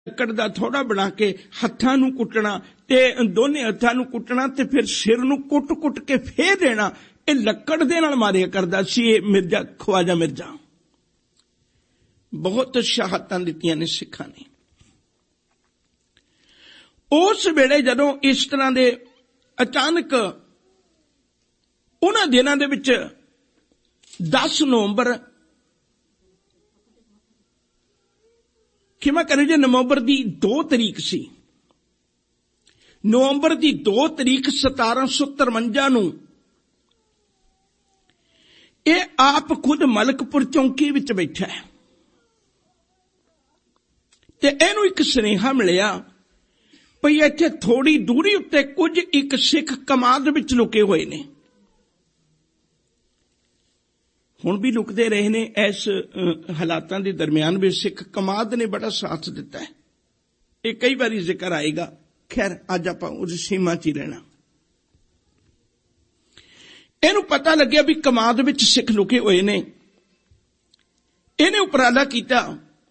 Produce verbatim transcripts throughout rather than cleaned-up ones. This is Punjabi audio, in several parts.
ਲੱਕੜ ਦਾ ਥੋੜਾ ਬਣਾ ਕੇ ਹੱਥਾਂ ਨੂੰ ਕੁੱਟਣਾ ਤੇ ਦੋਨੇ ਹੱਥਾਂ ਨੂੰ ਕੁੱਟਣਾ ਤੇ ਫਿਰ ਸਿਰ ਨੂੰ ਕੁੱਟ-ਕੁੱਟ ਕੇ ਫੇਰ ਦੇਣਾ। ਇਹ ਲੱਕੜ ਦੇ ਨਾਲ ਮਾਰਿਆ ਕਰਦਾ ਸੀ ਇਹ ਮਿਰਜ਼ਾ, ਖਵਾਜਾ ਮਿਰਜ਼ਾ। ਬਹੁਤ ਸ਼ਹਾਦਤਾਂ ਦਿੱਤੀਆਂ ਨੇ ਸਿੱਖਾਂ ਨੇ। ਉਸ ਵੇਲੇ ਜਦੋਂ ਇਸ ਤਰ੍ਹਾਂ ਦੇ ਅਚਾਨਕ ਉਹਨਾਂ ਦਿਨਾਂ ਦੇ ਵਿੱਚ ਦਸ ਨਵੰਬਰ ਖਿਮਾ ਕਰੇ ਜੇ ਨਵੰਬਰ ਦੀ ਦੋ ਤਰੀਕ ਸੀ, ਨਵੰਬਰ ਦੀ ਦੋ ਤਰੀਕ ਸਤਾਰਾਂ ਸੌ ਤਰਵੰਜਾ ਨੂੰ ਇਹ ਆਪ ਖੁਦ ਮਲਕਪੁਰ ਚੌਂਕੀ ਵਿੱਚ ਬੈਠਾ ਹੈ ਤੇ ਇਹਨੂੰ ਇੱਕ ਸੁਨੇਹਾ ਮਿਲਿਆ ਭਈ ਇੱਥੇ ਥੋੜੀ ਦੂਰੀ ਉੱਤੇ ਕੁਝ ਇੱਕ ਸਿੱਖ ਕਮਾਦ ਵਿੱਚ ਲੁਕੇ ਹੋਏ ਨੇ। ਹੁਣ ਵੀ ਲੁਕਦੇ ਰਹੇ ਨੇ। ਇਸ ਹਾਲਾਤਾਂ ਦੇ ਦਰਮਿਆਨ ਵੀ ਸਿੱਖ ਕਮਾਦ ਨੇ ਬੜਾ ਸਾਥ ਦਿੱਤਾ ਹੈ। ਇਹ ਕਈ ਵਾਰੀ ਜ਼ਿਕਰ ਆਏਗਾ। ਖੈਰ ਅੱਜ ਆਪਾਂ ਉਸ ਸੀਮਾ 'ਚ ਹੀ ਰਹਿਣਾ। ਇਹਨੂੰ ਪਤਾ ਲੱਗਿਆ ਵੀ ਕਮਾਦ ਵਿੱਚ ਸਿੱਖ ਲੁਕੇ ਹੋਏ ਨੇ। ਇਹਨੇ ਉਪਰਾਲਾ ਕੀਤਾ,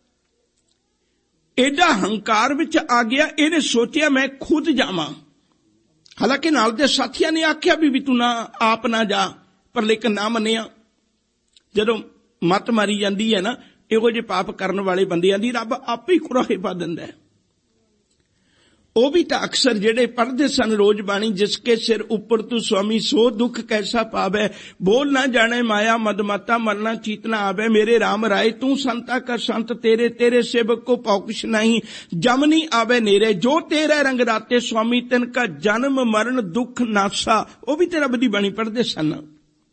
ਐਡਾ ਹੰਕਾਰ ਵਿੱਚ ਆ ਗਿਆ। ਇਹਨੇ ਸੋਚਿਆ ਮੈਂ ਖੁਦ ਜਾਵਾਂ। ਹਾਲਾਂਕਿ ਨਾਲ ਦੇ ਸਾਥੀਆਂ ਨੇ ਆਖਿਆ ਵੀ ਵੀ ਤੂੰ ਨਾ ਆਪ ਨਾ ਜਾ, ਪਰ ਲੇਕਿਨ ਨਾ ਮੰਨਿਆ। ਜਦੋਂ ਮੱਤ ਮਾਰੀ ਜਾਂਦੀ ਹੈ ਨਾ ਇਹੋ ਜਿਹੇ ਪਾਪ ਕਰਨ ਵਾਲੇ ਬੰਦਿਆਂ ਦੀ, ਰੱਬ ਆਪੇ ਹੀ ਕੁਰਾਹੇ ਪਾ ਦਿੰਦਾ ਹੈ। ਉਹ ਵੀ ਤਾਂ ਅਕਸਰ ਜਿਹੜੇ ਪੜ੍ਹਦੇ ਸਨ ਰੋਜ਼ ਬਾਣੀ, ਜਿਸਕੇ ਸਿਰ ਉੱਪਰ ਤੂੰ ਸੁਆਮੀ ਸੋ ਦੁੱਖ ਕੈਸਾ ਪਾਵੈ, ਬੋਲ ਨਾ ਜਾਣੇ ਮਾਇਆ ਮਦਮਾਤਾ ਮਰਨਾ ਚੀਤ ਨਾ ਆਵੇ, ਮੇਰੇ ਰਾਮ ਰਾਏ ਤੂੰ ਸੰਤਾ ਕਰ ਸੰਤ ਤੇਰੇ, ਤੇਰੇ ਸੇਵਕ ਕੋ ਪੌਕਸ਼ ਨਹੀਂ, ਜਮ ਨਹੀਂ ਆਵੇ ਨੇਰੇ, ਜੋ ਤੇਰੇ ਰੰਗ ਰਾਤੇ ਸੁਆਮੀ ਤਿਨ ਕਾ ਜਨਮ ਮਰਨ ਦੁੱਖ ਨਾਸਾ। ਉਹ ਵੀ ਤੇ ਰੱਬ ਦੀ ਬਾਣੀ ਪੜ੍ਹਦੇ ਸਨ।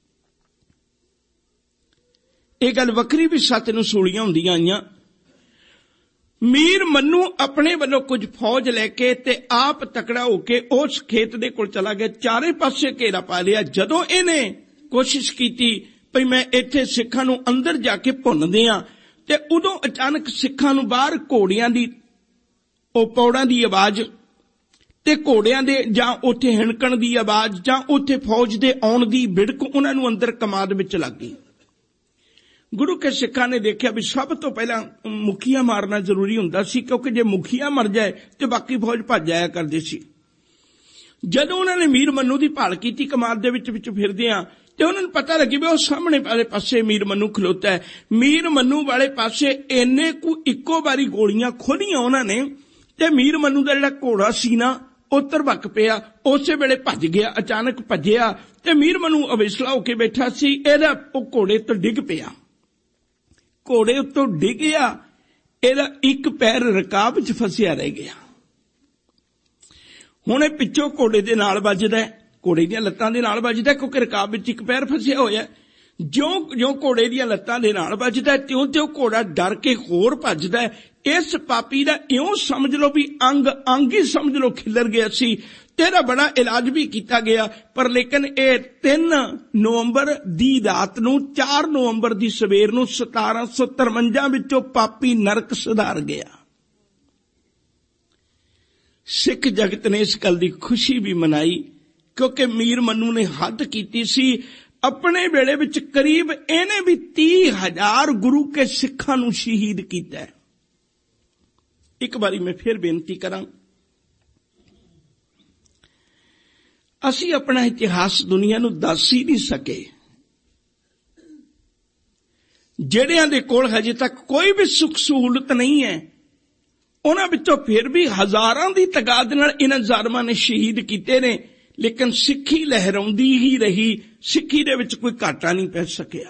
ਇਹ ਗੱਲ ਵੱਖਰੀ ਵੀ ਸੱਤ ਨੂੰ ਸੂਲੀਆਂ ਹੁੰਦੀਆਂ ਆਈਆਂ। ਮੀਰ ਮੰਨੂ ਆਪਣੇ ਵੱਲੋਂ ਕੁਝ ਫੌਜ ਲੈ ਕੇ ਤੇ ਆਪ ਤਕੜਾ ਹੋ ਕੇ ਉਸ ਖੇਤ ਦੇ ਕੋਲ ਚਲਾ ਗਿਆ। ਚਾਰੇ ਪਾਸੇ ਘੇਰਾ ਪਾ ਲਿਆ। ਜਦੋਂ ਇਹਨੇ ਕੋਸ਼ਿਸ਼ ਕੀਤੀ ਭਈ ਮੈਂ ਇੱਥੇ ਸਿੱਖਾਂ ਨੂੰ ਅੰਦਰ ਜਾ ਕੇ ਭੁੰਨਦੇ ਆ, ਤੇ ਉਦੋਂ ਅਚਾਨਕ ਸਿੱਖਾਂ ਨੂੰ ਬਾਹਰ ਘੋੜਿਆਂ ਦੀ ਉਹ ਪੌੜਾਂ ਦੀ ਆਵਾਜ਼ ਤੇ ਘੋੜਿਆਂ ਦੇ ਜਾਂ ਉੱਥੇ ਹਿਣਕਣ ਦੀ ਆਵਾਜ਼ ਜਾਂ ਉੱਥੇ ਫੌਜ ਦੇ ਆਉਣ ਦੀ ਬਿੜਕ ਉਹਨਾਂ ਨੂੰ ਅੰਦਰ ਕਮਾਦ ਵਿੱਚ ਲੱਗ ਗਈ। ਗੁਰੂ ਕੇ ਸਿੱਖਾਂ ਨੇ ਦੇਖਿਆ ਵੀ ਸਭ ਤੋਂ ਪਹਿਲਾਂ ਮੁਖੀਆ ਮਾਰਨਾ ਜ਼ਰੂਰੀ ਹੁੰਦਾ ਸੀ, ਕਿਉਂਕਿ ਜੇ ਮੁਖੀਆ ਮਰ ਜਾਏ ਤੇ ਬਾਕੀ ਫੌਜ ਭੱਜ ਜਾਇਆ ਕਰਦੀ ਸੀ। ਜਦੋਂ ਉਹਨਾਂ ਨੇ ਮੀਰ ਮੰਨੂ ਦੀ ਭਾਲ ਕੀਤੀ ਕਮਾਦ ਦੇ ਵਿੱਚ ਵਿੱਚ ਫਿਰਦਿਆਂ, ਤੇ ਉਹਨਾਂ ਨੂੰ ਪਤਾ ਲੱਗੀ ਵੀ ਉਹ ਸਾਹਮਣੇ ਵਾਲੇ ਪਾਸੇ ਮੀਰ ਮੰਨੂ ਖਲੋਤਾ ਹੈ। ਮੀਰ ਮੰਨੂ ਵਾਲੇ ਪਾਸੇ ਇੰਨੇ ਕੁ ਇੱਕੋ ਵਾਰੀ ਗੋਲੀਆਂ ਖੋਲੀਆਂ ਉਹਨਾਂ ਨੇ, ਤੇ ਮੀਰ ਮੰਨੂ ਦਾ ਜਿਹੜਾ ਘੋੜਾ ਸੀ ਨਾ ਉਹ ਤਰਵਕ ਪਿਆ। ਉਸੇ ਵੇਲੇ ਭੱਜ ਗਿਆ, ਅਚਾਨਕ ਭੱਜਿਆ ਤੇ ਮੀਰ ਮੰਨੂ ਅਵੇਸਲਾ ਹੋ ਕੇ ਬੈਠਾ ਸੀ। ਇਹਦਾ ਉਹ ਘੋੜੇ ਤੋਂ ਡਿੱਗ ਪਿਆ। ਘੋੜੇ ਉੱਤੋਂ ਡਿੱਗਿਆ, ਇਹਦਾ ਇੱਕ ਪੈਰ ਰਕਾਬ ਵਿੱਚ ਫਸਿਆ ਰਹਿ ਗਿਆ। ਹੁਣ ਇਹ ਪਿੱਛੋਂ ਘੋੜੇ ਦੇ ਨਾਲ ਵੱਜਦਾ, ਘੋੜੇ ਦੀਆਂ ਲੱਤਾਂ ਦੇ ਨਾਲ ਵੱਜਦਾ, ਕਿਉਂਕਿ ਰਕਾਬ ਵਿੱਚ ਇੱਕ ਪੈਰ ਫਸਿਆ ਹੋਇਆ। ਜਿਉਂ ਜਿਉਂ ਘੋੜੇ ਦੀਆਂ ਲੱਤਾਂ ਦੇ ਨਾਲ ਵੱਜਦਾ, ਤਿਉਂ ਤਿਉਂ ਘੋੜਾ ਡਰ ਕੇ ਹੋਰ ਭੱਜਦਾ। ਇਸ ਪਾਪੀ ਦਾ ਇਉਂ ਸਮਝ ਲਓ ਵੀ ਅੰਗ ਅੰਗ ਹੀ ਸਮਝ ਲਓ ਖਿੱਲਰ ਗਿਆ ਸੀ। ਤੇਰਾ ਬੜਾ ਇਲਾਜ ਵੀ ਕੀਤਾ ਗਿਆ, ਪਰ ਲੇਕਿਨ ਇਹ ਤਿੰਨ ਨਵੰਬਰ ਦੀ ਰਾਤ ਨੂੰ ਚਾਰ ਨਵੰਬਰ ਦੀ ਸਵੇਰ ਨੂੰ ਸਤਾਰਾਂ ਸੌ ਤਰਵੰਜਾ ਵਿੱਚੋਂ ਪਾਪੀ ਨਰਕ ਸੁਧਾਰ ਗਿਆ। ਸਿੱਖ ਜਗਤ ਨੇ ਇਸ ਗੱਲ ਦੀ ਖੁਸ਼ੀ ਵੀ ਮਨਾਈ, ਕਿਉਂਕਿ ਮੀਰ ਮੰਨੂ ਨੇ ਹੱਦ ਕੀਤੀ ਸੀ। ਆਪਣੇ ਵੇਲੇ ਵਿੱਚ ਕਰੀਬ ਇਹਨੇ ਵੀ ਤੀਹ ਹਜ਼ਾਰ ਗੁਰੂ ਕੇ ਸਿੱਖਾਂ ਨੂੰ ਸ਼ਹੀਦ ਕੀਤਾ। ਇੱਕ ਵਾਰੀ ਮੈਂ ਫਿਰ ਬੇਨਤੀ ਕਰਾਂ, ਅਸੀਂ ਆਪਣਾ ਇਤਿਹਾਸ ਦੁਨੀਆ ਨੂੰ ਦੱਸ ਹੀ ਨਹੀਂ ਸਕੇ। ਜਿਹੜਿਆਂ ਦੇ ਕੋਲ ਹਜੇ ਤੱਕ ਕੋਈ ਵੀ ਸੁੱਖ ਸਹੂਲਤ ਨਹੀਂ ਹੈ, ਉਹਨਾਂ ਵਿੱਚੋਂ ਫਿਰ ਵੀ ਹਜ਼ਾਰਾਂ ਦੀ ਤਾਦਾਦ ਨਾਲ ਇਹਨਾਂ ਜ਼ਾਲਮਾਂ ਨੇ ਸ਼ਹੀਦ ਕੀਤੇ ਨੇ, ਲੇਕਿਨ ਸਿੱਖੀ ਲਹਿਰਾਉਂਦੀ ਹੀ ਰਹੀ। ਸਿੱਖੀ ਦੇ ਵਿੱਚ ਕੋਈ ਘਾਟਾ ਨਹੀਂ ਪੈ ਸਕਿਆ।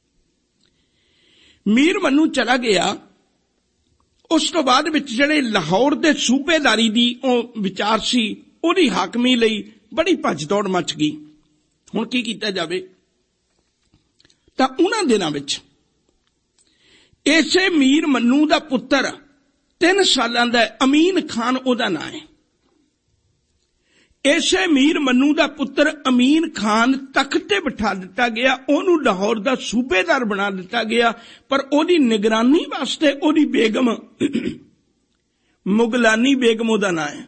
ਮੀਰ ਮੰਨੂ ਚਲਾ ਗਿਆ। ਉਸ ਤੋਂ ਬਾਅਦ ਵਿੱਚ ਜਿਹੜੇ ਲਾਹੌਰ ਦੇ ਸੂਬੇਦਾਰੀ ਦੀ ਉਹ ਵਿਚਾਰ ਸੀ, ਉਹਦੀ ਹਾਕਮੀ ਲਈ ਬੜੀ ਭੱਜ ਦੌੜ ਮਚ ਗਈ। ਹੁਣ ਕੀ ਕੀਤਾ ਜਾਵੇ? ਤਾਂ ਉਹਨਾਂ ਦਿਨਾਂ ਵਿੱਚ ਇਸੇ ਮੀਰ ਮੰਨੂ ਦਾ ਪੁੱਤਰ ਤਿੰਨ ਸਾਲਾਂ ਦਾ ਅਮੀਨ ਖਾਨ ਉਹਦਾ ਨਾਂ ਹੈ। ਇਸੇ ਮੀਰ ਮੰਨੂ ਦਾ ਪੁੱਤਰ ਅਮੀਨ ਖਾਨ ਤਖਤ ਤੇ ਬਿਠਾ ਦਿੱਤਾ ਗਿਆ। ਉਹਨੂੰ ਲਾਹੌਰ ਦਾ ਸੂਬੇਦਾਰ ਬਣਾ ਦਿੱਤਾ ਗਿਆ, ਪਰ ਉਹਦੀ ਨਿਗਰਾਨੀ ਵਾਸਤੇ ਉਹਦੀ ਬੇਗਮ ਮੁਗਲਾਨੀ ਬੇਗਮ ਉਹਦਾ ਨਾਂ ਹੈ।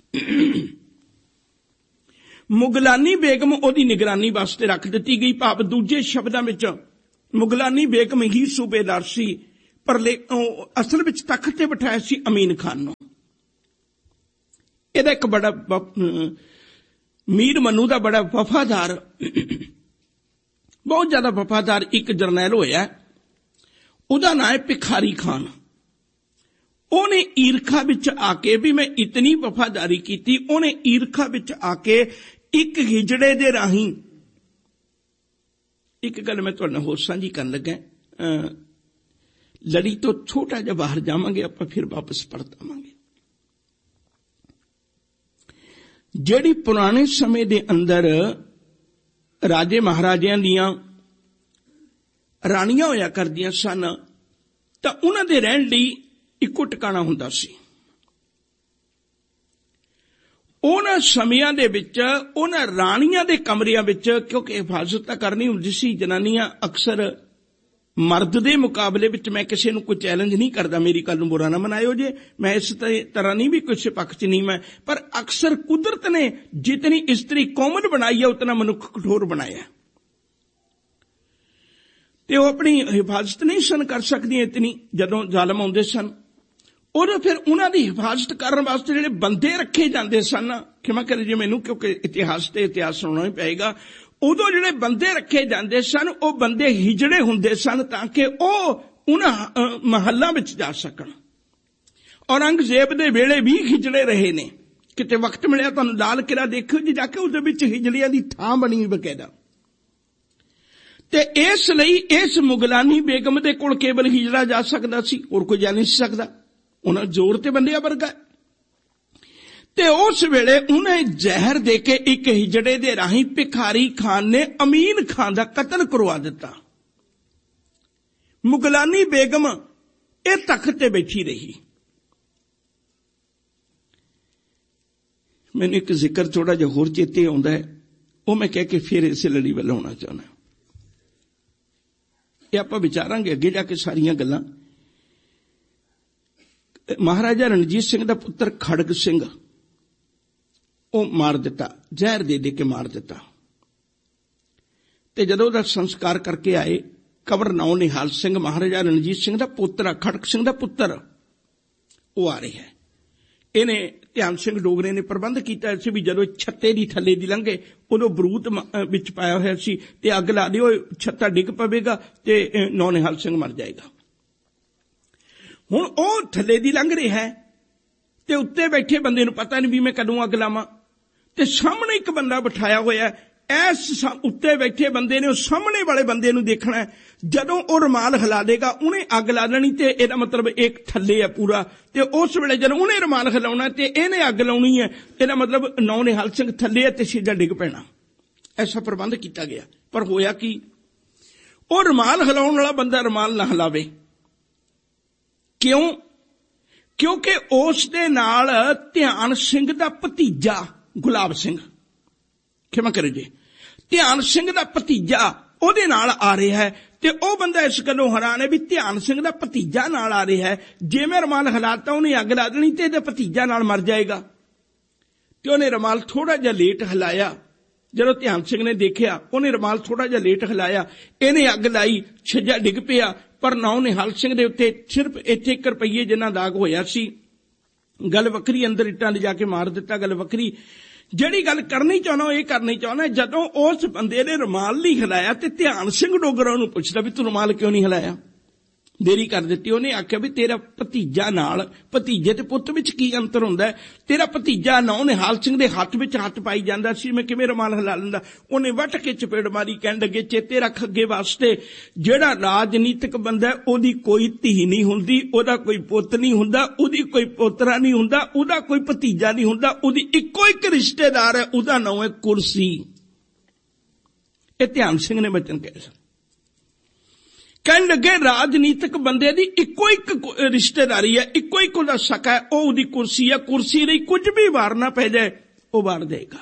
ਮੁਗਲਾਨੀ ਬੇਗਮ ਉਹਦੀ ਨਿਗਰਾਨੀ ਵਾਸਤੇ ਰੱਖ ਦਿੱਤੀ ਗਈ। ਭਾਵ ਦੂਜੇ ਸ਼ਬਦਾਂ ਵਿੱਚ ਮੁਗਲਾਨੀ ਬੇਗਮ ਹੀ ਸੂਬੇਦਾਰ ਸੀ, परले असल विच तख्त ते बिठाया सी अमीन खान नूं। इहदा एक बड़ा मीर मन्नू दा बड़ा वफादार, बहुत ज्यादा वफादार एक जरनैल होया, उहदा नाम है भिखारी खान। ਉਹਨੇ ईरखा विच आके भी मैं इतनी वफादारी की, ਉਹਨੇ ईरखा विच आके एक हिजड़े दे राही एक गल मैं तुहाडे नाल होर सांझी करन लगा। लड़ी तो छोटा जिहा बाहर जावांगे, आपां फिर वापस परत आवांगे। जिहड़ी पुराने समय दे अंदर राजे महाराजियां दियां राणियां होया करदियां सन, तां उन्हां दे रहण लई इक्को टिकाणा हुंदा सी। उन्हां समयां दे विच उन्हां राणियां दे कमरियां विच, क्योंकि हिफाजत तां करनी हुंदी सी, जनानियां अक्सर मर्द दे मुकाबले विच, मैं किसी नूं कोई चैलेंज नहीं करदा, मेरी गल नूं बुरा ना मनायो जे, मैं इस तरह नहीं भी किसी पक्ष च नहीं मैं, पर अक्सर कुदरत ने जितनी स्त्री कोमल बनाई है उतना मनुख कठोर बनाया, ते वो अपनी हिफाजत नहीं सन कर सकदी इतनी। जदों जालम आउंदे सन उदों फिर उन्हां दी हिफाजत करन वास्ते जिहड़े बंदे रखे जांदे सन, क्षमा करिए जी मैनूं, क्योंकि इतिहास ते इतिहास सुनाना ही पएगा, उदों जिहड़े बंदे रखे जांदे सन वो बंदे हिजड़े हुंदे सन ताकि वो उन्हां महल्लां विच जा सकण। औरंगजेब दे वेले भी हिजड़े रहे ने, किते वक्त मिलिया तुहानूं लाल किला देखिओ जी जाके, उहदे विच हिजड़ियां दी थां बनी बकायदा। ते इस लई इस मुगलानी बेगम दे कोल केवल हिजड़ा जा सकदा सी, होर कोई जा नहीं सकदा, उन्हां जोर ते बंदिया वर्गा। ते उस वेले उन्हें जहर देके एक हिजड़े दे राही भिखारी खान ने अमीन खान दा कतल करवा दिता। मुगलानी बेगम ए तख्त ते बैठी रही। मैनूं एक जिक्र थोड़ा जिहा होर चेते आउंदा है, वो मैं कह के फिर इस लड़ी वल आउणा चाहुंदा। ये आपां विचारांगे अगे जाके सारियां गल्लां। महाराजा रणजीत सिंह दा पुत्र खड़ग सिंह वो मार दिता, जहर दे दे के मार दिता। ते जदों दा संस्कार करके आए, कबर नौ निहाल सिंह महाराजा रणजीत सिंह दा पुत्र, खड़ग सिंह दा पुत्र वो आ रहा है। इन्हें ध्यान सिंह डोगरे ने प्रबंध किया सी भी जदों छत्ते दी थल्ले दी लंघे उदों बरूत विच पाया होया सी ते अग ला दिओ, छत्ता डिग पवेगा ते नौ निहाल सिंह मर जाएगा। हुण ओ थल्ले दी लंघ रहा है ते उत्ते बैठे बंदे नूं पता नहीं भी मैं कदों अग लावां, ते सामने एक बंदा बिठाया होया, ऐस उत्ते बैठे बंदे ने उस सामने वाले बंदे नूं देखना है। जदों ओ रुमाल हिला देगा उन्हें अग ला देनी, ते इहदा मतलब एक थल्ले है पूरा, ते उस वेले जदों उन्हें रुमाल हिलाउणा ते इहने अग लाउणी है, इहदा मतलब नौ निहाल सिंह थल्ले है ते सीधा डिग पैना। ऐसा प्रबंध किया गया। पर होया कि ओ रुमाल हिलाउण वाला बंदा रुमाल ना हिलावे। क्यों? क्योंकि उस दे नाल ध्यान सिंह दा भतीजा गुलाब सिंह, क्षमा करो जी, ध्यान सिंह दा भतीजा ओदे नाल आ रहा है, ते ओ बंदा इस गल्लों हैरान है भी ध्यान सिंह दा भतीजा नाल आ रहा है, जे मैं रुमाल हिलाता उन्हें अग ला देनी ते इहदा भतीजा नाल मर जाएगा। ते उन्हें रुमाल थोड़ा जिहा लेट हिलाया। जदों ध्यान सिंह ने देखिया उन्हें रुमाल थोड़ा जिहा लेट हिलाया, इहने अग लाई, छज्जा डिग पिया, पर नौ निहाल सिंह दे उत्ते सिर्फ इत्थे एक रुपये जिन्ना दाग होया सी। गल वक्री, अंदर इट्टां ले जाके मार दिता, गल वक्री। जिहड़ी गल करनी चाहना ये करनी चाहना, जदों उस बंदे ने रुमाल नहीं हिलाया ते ध्यान सिंह डोगरा नूं पुछदा भी तू रुमाल क्यों नहीं हिलाया, देरी कर दी। उन्हें आख्या भी तेरा भतीजा नाल, भतीजे ते पुत्त विच की अंतर हुंदा है, तेरा भतीजा नौ निहाल सिंह दे हत्थ विच हत्थ पाई जांदा सी, मैं किवें रुमाल हिला लैंदा। उन्हें वट के चपेड़ मारी, कहण लगे चेते रख अगे वास्ते जिहड़ा राजनीतिक बंदा है ओदी कोई धी नहीं हुंदी, ओदा कोई पुत्त नहीं हुंदा, ओदी कोई पोतरा नहीं हुंदा, ओदा कोई भतीजा नहीं हुंदा, ओदी इक्को एक रिश्तेदार है, ओदा नाम है कुर्सी। ये ध्यान सिंह ने बचन कहे। कहने लगे राजनीतिक बंदे दी इक्को एक रिश्तेदारी है, इक्को एक उहदा सका है, ओ उहदी कुर्सी है, कुर्सी लई कुछ भी वारना पै जाए वो वार देगा।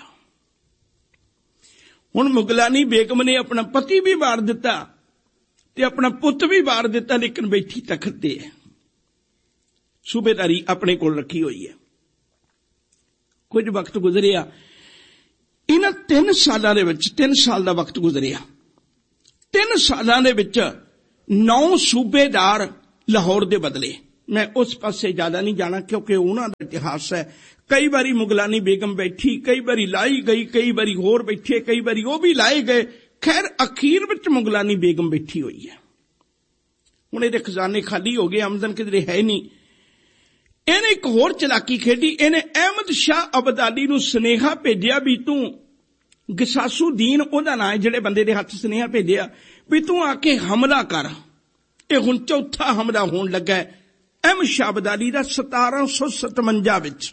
हुण मुगलानी बेगम ने अपना पति भी वार दिता ते अपना पुत भी वार दिता, लेकिन बैठी तख्त ते है, सूबेदारी अपने कोल रखी हुई है। कुछ वक्त गुजरिया, इन्हां तीन सालां दे विच तीन साल दा वक्त गुजरिया। तीन सालां दे विच नौ सूबेदार ਲਾਹੌਰ ਦੇ ਬਦਲੇ। मैं उस पासे ज्यादा नहीं जाना क्योंकि उन्होंने इतिहास है। कई बारी मुगलानी बेगम बैठी, कई बारी लाई गई, कई बारी होर बैठे, कई बारी वो भी लाए गए। खैर अखीर विच मुगलानी बेगम बैठी हुई है। हुण इहदे खजाने खाली हो गए, आमदन किधरे है नहीं। इहने एक होर चलाकी खेडी। इहने अहमद शाह अबदाली नूं सुनेहा भेजिया भी तू गसासुद्दीन ओहदा नाम है, जिहड़े बंदे दे हत्थ सुनेहा भेजिया भी तू आके हमला कर। यह हुण चौथा हमला होण लगा है अहमद शाह अबदाली का सतारह सौ सतवंजा विच।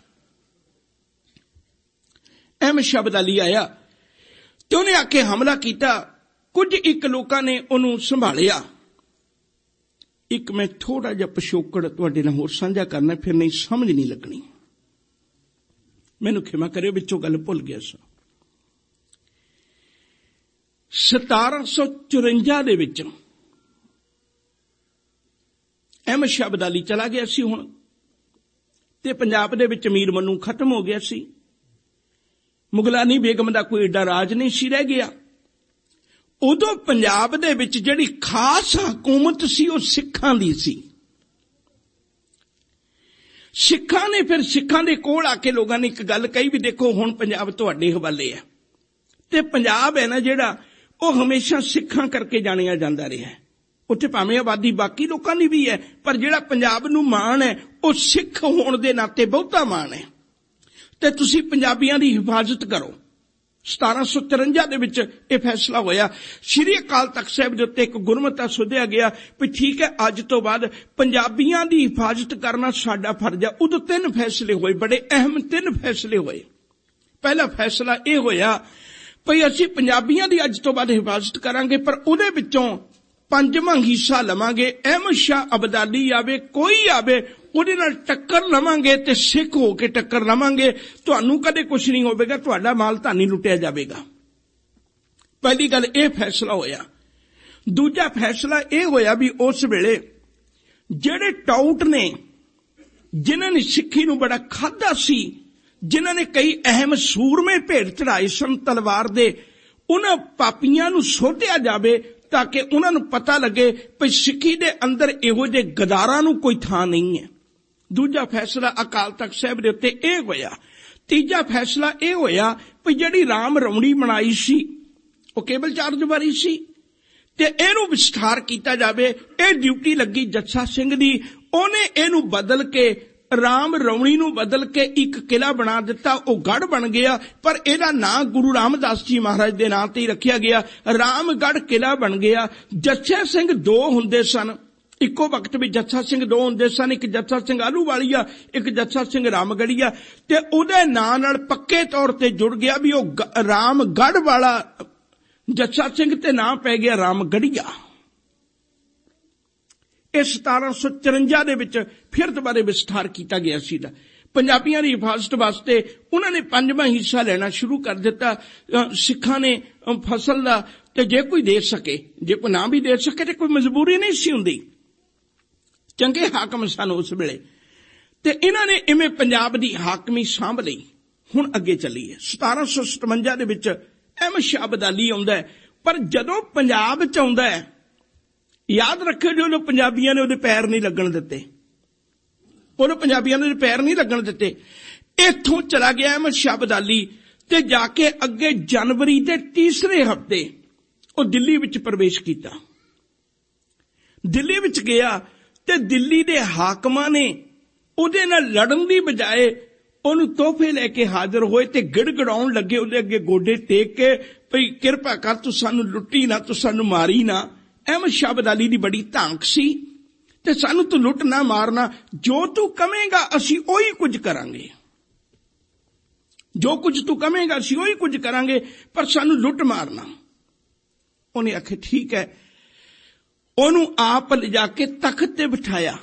अहमद शाह अबदाली आया ते उन्हें आके हमला किया। कुछ एक लोगों ने उन्होंने संभालिया। एक मैं थोड़ा जिहा पिछोकड़ तुहाडे नाल होर साझा करना, फिर नहीं समझ नहीं लगनी, मैनूं खिमा करियो, विचों गल भुल गया सा। सतारह सौ चुरंजा दे विच अहमद शाह अबदाली चला गया सी। हुण ते पंजाब दे विच अमीर मन्नू खत्म हो गया सी। मुगलानी बेगम दा कोई एडा राज नहीं सी रह गया। उदों पंजाब दे विच जिहड़ी खास हुकूमत सी वो सिखां दी सी। सिखां ने फिर सिखां दे कोल आके लोगों ने एक गल कही भी देखो हुण पंजाब तुहाडे हवाले है। ते पंजाब है ना जिहड़ा वो हमेशा सिखां करके जाणिया जांदा रहा है। उत्थे भावें आबादी बाकी लोगों की भी है, पर जिहड़ा पंजाब नूं माण है वो सिख होण दे नाते बहुता माण है। ते तुसीं पंजाबियां दी हिफाजत करो। सतारह सौ तिरंजा दे विच यह फैसला होया। श्री अकाल तख्त साहिब दे उत्ते एक गुरमता सुधिया गया भी ठीक है अज तो बाद पंजाबियां दी हिफाजत करना साडा फर्ज है। उदों तीन फैसले होए, बड़े अहम तीन फैसले होए। पहला फैसला यह होया भई असीं पंजाबियां दी अज तो बाद हिफाजत करांगे, पर उहदे विचों पंजवां हिस्सा लवांगे। अहमद शाह अबदाली आवे, कोई आवे, उहदे नाल टक्कर लवांगे ते सिख हो के टक्कर लवांगे। तुहानूं कदे कुछ नहीं होवेगा, तुहाडा माल तां नहीं लुटिया जावेगा। पहली गल यह फैसला होया। दूजा फैसला यह होया भी उस वेले जिहड़े टाउट ने, जिन्हां ने सिक्खी नूं बड़ा खाधा सी, जिन्हां ने कई अहम सूरमे भेट चढ़ाए सन तलवार दे, उन्हां पापियां नूं सोधिया जावे ताकि उन्होंने पता लगे कि सिक्खी दे अंदर इहो जे गदारां नूं कोई थां नहीं है। दूजा फैसला अकाल तख्त साहिब दे उत्ते यह होया। तीजा फैसला यह होया कि जिहड़ी राम रमणी बनाई सी वो केबल चार्ज बारी सी ते इहनूं विस्तार कीता जावे। यह ड्यूटी लगी जस्सा सिंह दी। उहने इहनूं बदल के राम रमणी नूं बदल के एक किला बना दिता, वो गढ़ बन गया, पर इहदा नां गुरु रामदास जी महाराज दे नां ते ही रखिया गया। रामगढ़ किला बन गया। जस्सा सिंह दो हुंदे सन, इक्को वक्त भी जस्सा सिंह दो हुंदे सन, एक जस्सा सिंह आलूवालिया, एक जस्सा सिंह रामगढ़िया, ते उहदे नां नाल पक्के तौर ते जुड़ गया भी वो रामगढ़ वाला जस्सा सिंह ते नां पै गया रामगढ़िया। इस सतारह सौ चुरंजा दे विच फिर दोबारा विस्तार किया गया सीगा। पंजाबियों की हिफाजत वास्ते उन्होंने पंजवां हिस्सा लेना शुरू कर दिता। सिखां ने फसल का ते जे कोई दे सके, जे कोई ना भी दे सके तो कोई मजबूरी नहीं सी हुंदी। चंगे हाकम सन उस वेले ते इन्हां ने इवें पंजाब दी हाकमी सांभ लई। हुण अगे चलीए। सतारह सौ सतवंजा दे विच अहमद शाह अबदाली आउंदा है, पर जदों पंजाब च आउंदा है, याद रखियो जो लोग पंजाबियों ने उहदे पैर नहीं लगन दिते, उहनूं पंजाबियों ने पैर नहीं लगन दिते। इत्थों चला गया अहमद शाह अबदाली ते जाके अगे जनवरी के तीसरे हफ्ते वो दिल्ली विच प्रवेश किया। दिल्ली विच गया ते दिल्ली दे हाकमां ने उहदे नाल लड़न दी बजाए उहनूं तोहफे लैके हाजिर होए ते गिड़गिड़ाउण लगे उहदे अगे गोडे टेक के भई किरपा कर तूं सानूं लुट्टी ना, तूं सानूं मारी ना। अहमद शाह अबदाली दी बड़ी धांक सी ते सानूं तू लुट ना मारना, जो तू कवेगा असीं ओही कुछ करांगे, जो कुछ तू कवेगा असीं ओही कुछ करांगे, पर सानूं लुट मारना। उन्हें आखे ठीक है। ओनू आप ले जाके तख्त ते बिठाया।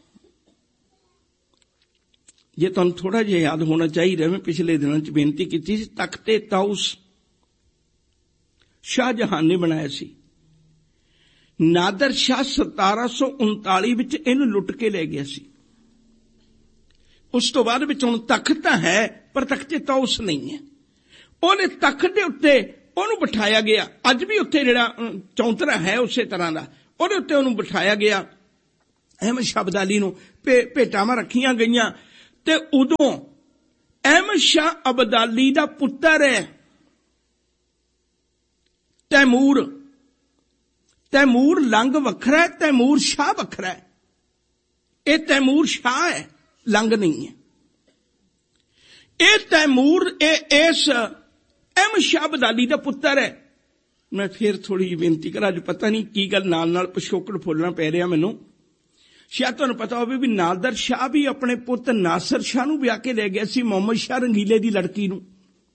जे तुहानूं थोड़ा जिहा याद होना चाहिए, मैं पिछले दिनों च बेनती की थी, तख्ते ताउस शाहजहां ने बनाया सी। नादर शाह सतारह सौ उनताली विच इहनूं लुट के ले गया सी। उस तो बाद विच हुण तख्त तां है पर तख्ते ताउस नहीं है। उहने तख्त दे उत्ते उहनूं बिठाया गया। अज भी उत्थे जिहड़ा चौंतरा है उसे तरह दा, उहदे उत्ते उहनूं बिठाया गया अहमद शाह अब्दाली नूं भेटावां रखियां गईयां। ते उदों अहमद शाह अब्दाली दा पुत्तर है तैमूर। तैमूर लंग वखरा है, तैमूर शाह वखरा है। ये तैमूर शाह है, लंग नहीं है। ये तैमूर इस अहमद शाह अब्दाली दा पुत्तर है। मैं फिर थोड़ी बेनती करा, जो पता नहीं की गल नाल नाल पिछोकड़ फुलना पै रहा मैनू। शायद तुहानू पता होवे भी नादर शाह भी अपने पुत नासिर शाह नूं ब्याह के ले गया सी, मोहम्मद शाह रंगीले दी लड़की नूं।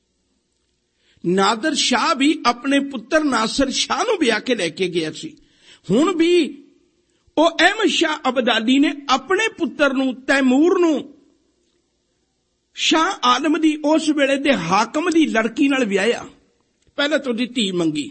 नादर शाह भी अपने पुत्र नासिर शाह नूं ब्याह के लेके गया सी। हुण भी ओ अहमद शाह अब्दाली ने अपने पुत्र नूं तैमूर नूं शाह आलम दी उस वेले दे हाकम दी लड़की नाल विआहिया। पहले तो दी धी मंगी,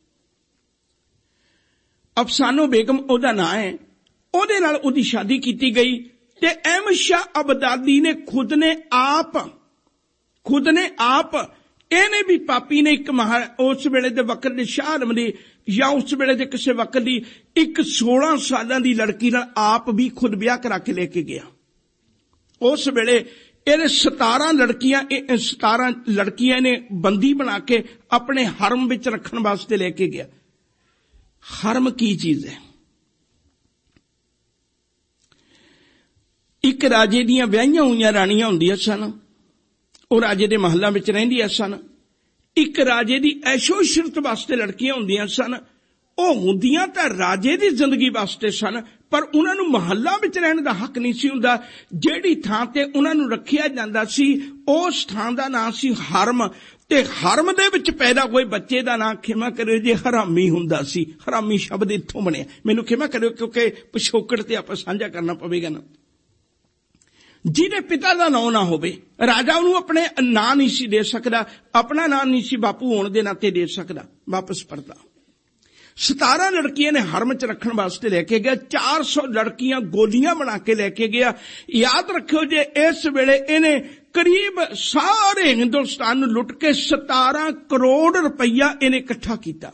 अफसानो बेगम ओदा नां है, ओदे नाल ओदी शादी की गई। ते अहमद शाह अब्दाली ने खुद ने आप खुद ने आप इहने भी पापी ने एक महा उस वेले दे वक्त दे शाह आलम दी या उस वेले दे किसी वक्त दी एक सोलह सालां दी लड़की नाल आप भी खुद ब्याह करा के लेके गया। उस वेले इहने सतारह लड़कियां सतारह लड़कियां ने बंदी बना के अपने हरम विच रखण वास्ते लेके गया। हरम की चीज है? एक राजे दियां विआहियां होईयां राणियां हुंदियां सन, वो राजे दे महलां विच रहिंदियां सन। एक राजे दी ऐशो इशरत वास्ते लड़कियां हुंदियां सन, वो हुंदियां तां राजे दी जिंदगी वास्ते सन, पर उन्हां नूं महलां विच रहण दा हक नहीं सी हुंदा। जिहड़ी थां ते उन्हां नूं रखिया जांदा सी उस थां दा नां सी हरम। ते हरम दे विच पैदा होए बच्चे दा नां खिमा करियो जे हरामी हुंदा सी। हरामी शब्द इत्थों बनिया, मैनूं खिमा करियो क्योंकि पिछोकड़ ते आपां साझा करना पवेगा ना। जिहदे पिता दा नां ना होवे, राजा उहनूं अपने नां नहीं सी दे सकदा, अपना नां नहीं सी बापू होण दे नाते दे सकदा। वापस परदा सतारह लड़कियां ने हरम च रखण वास्ते लेके गया। चार सौ लड़कियां गोलियां बना के लेके गया। याद रखियो जे इस वेले इहने करीब सारे हिंदुस्तान नूं लुट के सतारह करोड़ रुपया इहने इकट्ठा कीता।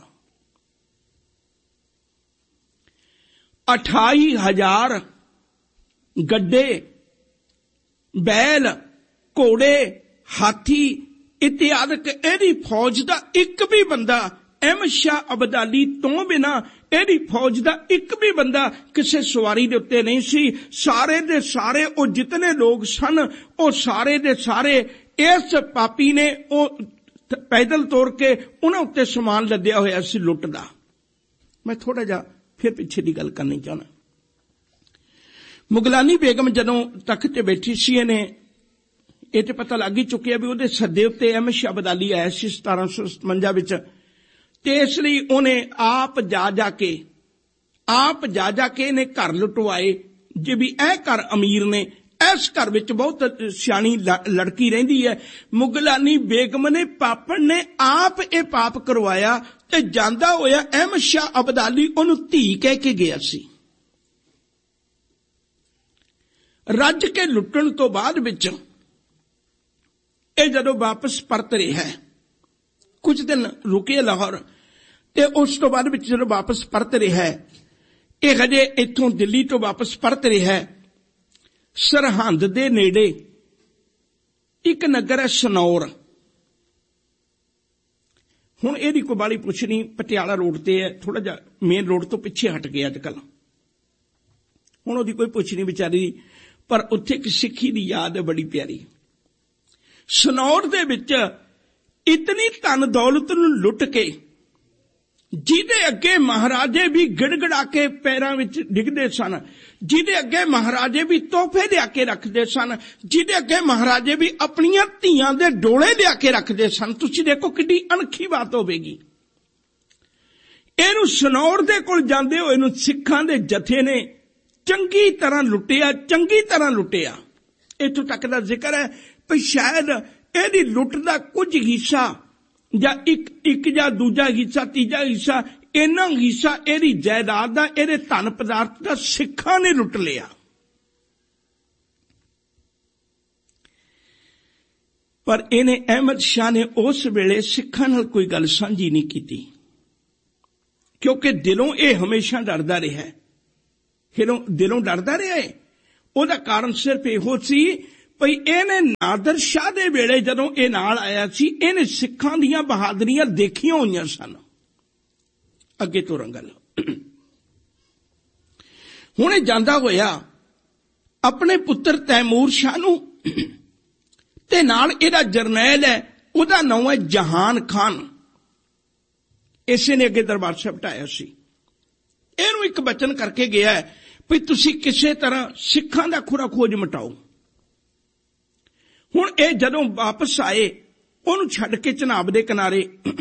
अठाई हजार गड्डे, बैल, घोड़े, हाथी इत्यादि एदी फौज दा एक भी बंदा अहमद शाह अब्दाली तो बिना एदी फौज दा एक भी बंदा किसी सवारी दे उत्ते नहीं सी। सारे दे सारे ओ जितने लोग सन ओ सारे दे सारे इस पापी ने ओ पैदल तोड़ के उन्हां उत्ते समान लद्या होया सी लुट दा। मैं थोड़ा जा फिर पिछे दी गल करनी चाहना। मुगलानी बेगम जदों तख्त ते बैठी सी, ने ये तो पता लग ही चुकिया भी उहदे सद्दे उत्ते अहमद शाह अब्दाली आया सी सतारह सौ सतवंजा विच। ते इसलिए उन्हें आप जा जाके आप जा जाके इन्हें घर लुटवाए। जे भी ए घर अमीर ने, इस घर विच बहुत सियाणी लड़की रहिंदी है। मुगलानी बेगम ने पापन ने आप ये पाप करवाया ते जांदा होया अहमद शाह अब्दाली उहनूं धी कह के गया सी। रज के लुटण तो बाद विच ये जदों वापस परत रहा है, कुछ दिन रुके लाहौर, ते उस तो बाद विच जदों वापस परत रहा है, ये हजे इत्थों दिल्ली तो वापस परत रहा है। सरहंद दे नेड़े एक नगर है सनौर। हुण इहदी कोई बाली पुछ नहीं, पटियाला रोड ते है, थोड़ा जा मेन रोड तो पिछे हट गया अजकल। हुण उहदी कोई पुछ नहीं बेचारी, पर उत्थे एक सिक्खी दी याद है बड़ी प्यारी। सनौर दे विच इतनी धन दौलत नूं लुट के जिहदे अगे महाराजे भी गिड़गिड़ा के पैरां विच डिगदे सन, जिहदे अगे महाराजे भी तोहफे लिया के रखदे सन, जिहदे अगे महाराजे भी अपनियां धीआं दे डोले लिया के रखदे सन। तुसीं देखो किड्डी अणखी बात होवेगी। इहनूं सनौर दे कोल जांदे होए नूं सिखां दे जथे ने चंगी तरह लुटिया, चंगी तरह लुटिया। इत्थों तक दा जिक्र है भी शायद इहदी लुट दा कुछ हिस्सा या एक एक या दूजा हिस्सा तीजा हिस्सा इन्ना हिस्सा इहदी जायदाद दा, इहदे धन पदार्थ दा सिखां ने लुट लिया। पर इहने अहमद शाह ने उस वेले सिखां नाल कोई गल सांझी नहीं कीती, क्योंकि दिलों यह हमेशा डरदा रहा है ਦਿਲੋਂ ਦਿਲੋਂ ਡਰਦਾ ਰਿਹਾ ਹੈ। ਉਹਦਾ ਕਾਰਨ ਸਿਰਫ ਇਹੋ ਸੀ ਭਈ ਇਹਨੇ ਨਾਦਰ ਸ਼ਾਹ ਦੇ ਵੇਲੇ ਜਦੋਂ ਇਹ ਨਾਲ ਆਇਆ ਸੀ, ਇਹਨੇ ਸਿੱਖਾਂ ਦੀਆਂ ਬਹਾਦਰੀਆਂ ਦੇਖੀਆਂ ਹੋਈਆਂ ਸਨ। ਅੱਗੇ ਤੋਰਾਂ ਗੱਲ। ਹੁਣ ਇਹ ਜਾਂਦਾ ਹੋਇਆ ਆਪਣੇ ਪੁੱਤਰ ਤੈਮੂਰ ਸ਼ਾਹ ਨੂੰ, ਤੇ ਨਾਲ ਇਹਦਾ ਜਰਨੈਲ ਹੈ, ਉਹਦਾ ਨਾਮ ਹੈ ਜਹਾਨ ਖਾਨ, ਇਸੇ ਨੇ ਅੱਗੇ ਦਰਬਾਰ ਸਾਹਿਬ ਬਿਠਾਇਆ ਸੀ। ਇਹਨੂੰ ਇੱਕ ਬਚਨ ਕਰਕੇ ਗਿਆ ਹੈ ਵੀ ਤੁਸੀਂ ਕਿਸੇ ਤਰ੍ਹਾਂ ਸਿੱਖਾਂ ਦਾ ਖੁਰਾ ਖੋਜ ਮਿਟਾਓ। ਹੁਣ ਇਹ ਜਦੋਂ ਵਾਪਸ ਆਏ, ਉਹਨੂੰ ਛੱਡ ਕੇ ਚਨਾਬ ਦੇ ਕਿਨਾਰੇ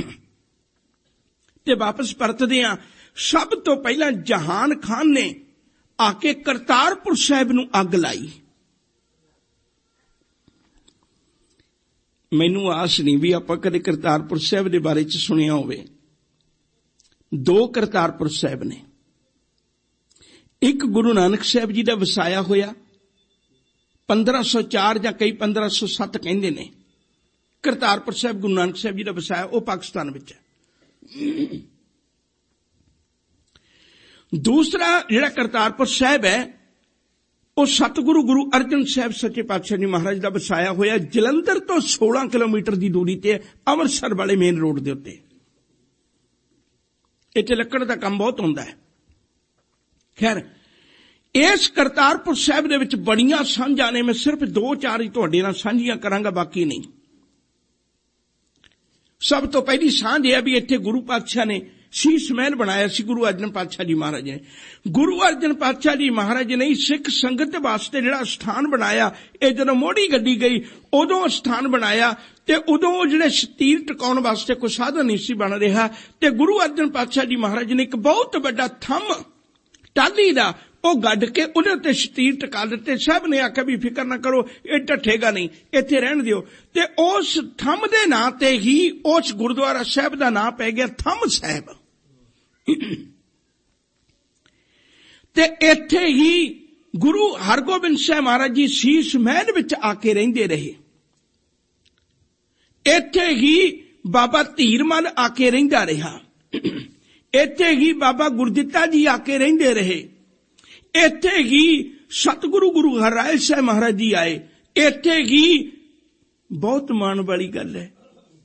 ਤੇ ਵਾਪਸ ਪਰਤਦਿਆਂ ਸਭ ਤੋਂ ਪਹਿਲਾਂ ਜਹਾਨ ਖਾਨ ਨੇ ਆ ਕੇ ਕਰਤਾਰਪੁਰ ਸਾਹਿਬ ਨੂੰ ਅੱਗ ਲਾਈ। ਮੈਨੂੰ ਆਸ ਨਹੀਂ ਵੀ ਆਪਾਂ ਕਦੇ ਕਰਤਾਰਪੁਰ ਸਾਹਿਬ ਦੇ ਬਾਰੇ ਚ ਸੁਣਿਆ ਹੋਵੇ। ਦੋ ਕਰਤਾਰਪੁਰ ਸਾਹਿਬ ਨੇ, ਇੱਕ ਗੁਰੂ ਨਾਨਕ ਸਾਹਿਬ ਜੀ ਦਾ ਵਸਾਇਆ ਹੋਇਆ ਪੰਦਰਾਂ ਸੌ ਚਾਰ ਜਾਂ ਕਈ ਪੰਦਰਾਂ ਸੌ ਸੱਤ ਕਹਿੰਦੇ ਨੇ। ਕਰਤਾਰਪੁਰ ਸਾਹਿਬ ਗੁਰੂ ਨਾਨਕ ਸਾਹਿਬ ਜੀ ਦਾ ਵਸਾਇਆ, ਉਹ ਪਾਕਿਸਤਾਨ ਵਿੱਚ ਹੈ। ਦੂਸਰਾ ਜਿਹੜਾ ਕਰਤਾਰਪੁਰ ਸਾਹਿਬ ਹੈ, ਉਹ ਸਤਿਗੁਰੂ ਗੁਰੂ ਅਰਜਨ ਸਾਹਿਬ ਸੱਚੇ ਪਾਤਸ਼ਾਹ ਜੀ ਮਹਾਰਾਜ ਦਾ ਵਸਾਇਆ ਹੋਇਆ, ਜਲੰਧਰ ਤੋਂ ਸੋਲਾਂ ਕਿਲੋਮੀਟਰ ਦੀ ਦੂਰੀ ਤੇ, ਅੰਮ੍ਰਿਤਸਰ ਵਾਲੇ ਮੇਨ ਰੋਡ ਦੇ ਉੱਤੇ। ਇੱਥੇ ਲੱਕੜ ਦਾ ਕੰਮ ਬਹੁਤ ਹੁੰਦਾ ਹੈ। ਖੈਰ, ਇਸ ਕਰਤਾਰਪੁਰ ਸਾਹਿਬ ਦੇ ਵਿੱਚ ਬੜੀਆਂ ਸਾਂਝਾਂ ਨੇ, ਮੈਂ ਸਿਰਫ ਦੋ ਚਾਰ ਹੀ ਤੁਹਾਡੇ ਨਾਲ ਸਾਂਝੀਆਂ ਕਰਾਂਗਾ, ਬਾਕੀ ਨਹੀਂ। ਸਭ ਤੋਂ ਪਹਿਲੀ ਸਾਂਝ ਇਹ ਵੀ ਇੱਥੇ ਗੁਰੂ ਪਾਤਸ਼ਾਹ ਨੇ ਸ਼ੀਸ਼ ਮਹਿਲ ਬਣਾਇਆ ਸੀ। ਗੁਰੂ ਅਰਜਨ ਪਾਤਸ਼ਾਹ ਜੀ ਮਹਾਰਾਜ ਨੇ ਗੁਰੂ ਅਰਜਨ ਪਾਤਸ਼ਾਹ ਜੀ ਮਹਾਰਾਜ ਨੇ ਸਿੱਖ ਸੰਗਤ ਵਾਸਤੇ ਜਿਹੜਾ ਸਥਾਨ ਬਣਾਇਆ, ਇਹ ਜਦੋਂ ਮੋਢੀ ਗੱਡੀ ਗਈ ਉਦੋਂ ਸਥਾਨ ਬਣਾਇਆ, ਤੇ ਉਦੋਂ ਜਿਹੜੇ ਸ਼ਤੀਰ ਟਿਕਾਉਣ ਵਾਸਤੇ ਕੋਈ ਸਾਧਨ ਨਹੀਂ ਸੀ ਬਣ ਰਿਹਾ, ਤੇ ਗੁਰੂ ਅਰਜਨ ਪਾਤਸ਼ਾਹ ਜੀ ਮਹਾਰਾਜ ਨੇ ਇੱਕ ਬਹੁਤ ਵੱਡਾ ਥੰਮ ਟਾਹਲੀ ਦਾ ਉਹ ਗੱਡ ਕੇ ਉਹਦੇ ਉੱਤੇ ਸ਼ਤੀਰ ਟਿਕਾ ਦਿੱਤੇ। ਸਭ ਨੇ ਆਖਿਆ ਵੀ ਫਿਕਰ ਨਾ ਕਰੋ, ਇਹ ਢੱਠੇਗਾ ਨਹੀਂ, ਇੱਥੇ ਰਹਿਣ ਦਿਓ। ਤੇ ਉਸ ਥੰਮ ਦੇ ਨਾਂ ਤੇ ਹੀ ਉਸ ਗੁਰਦੁਆਰਾ ਸਾਹਿਬ ਦਾ ਨਾਂ ਪੈ ਗਿਆ ਥੰਮ ਸਾਹਿਬ। ਤੇ ਇੱਥੇ ਹੀ ਗੁਰੂ ਹਰਗੋਬਿੰਦ ਸਾਹਿਬ ਮਹਾਰਾਜ ਜੀ ਸ਼ੀਸ਼ ਮਹਿਲ ਵਿੱਚ ਆ ਕੇ ਰਹਿੰਦੇ ਰਹੇ। ਇੱਥੇ ਹੀ ਬਾਬਾ ਧੀਰਮਲ ਆ ਕੇ ਰਹਿੰਦਾ ਰਿਹਾ। ਇੱਥੇ ਹੀ ਬਾਬਾ ਗੁਰਦਿੱਤਾ ਜੀ ਆ ਕੇ ਰਹਿੰਦੇ ਰਹੇ। ਇੱਥੇ ਹੀ ਸਤਿਗੁਰੂ ਗੁਰੂ ਹਰਿਰਾਏ ਸਾਹਿਬ ਮਹਾਰਾਜ ਜੀ ਆਏ। ਇੱਥੇ ਹੀ ਬਹੁਤ ਮਾਣ ਵਾਲੀ ਗੱਲ ਹੈ,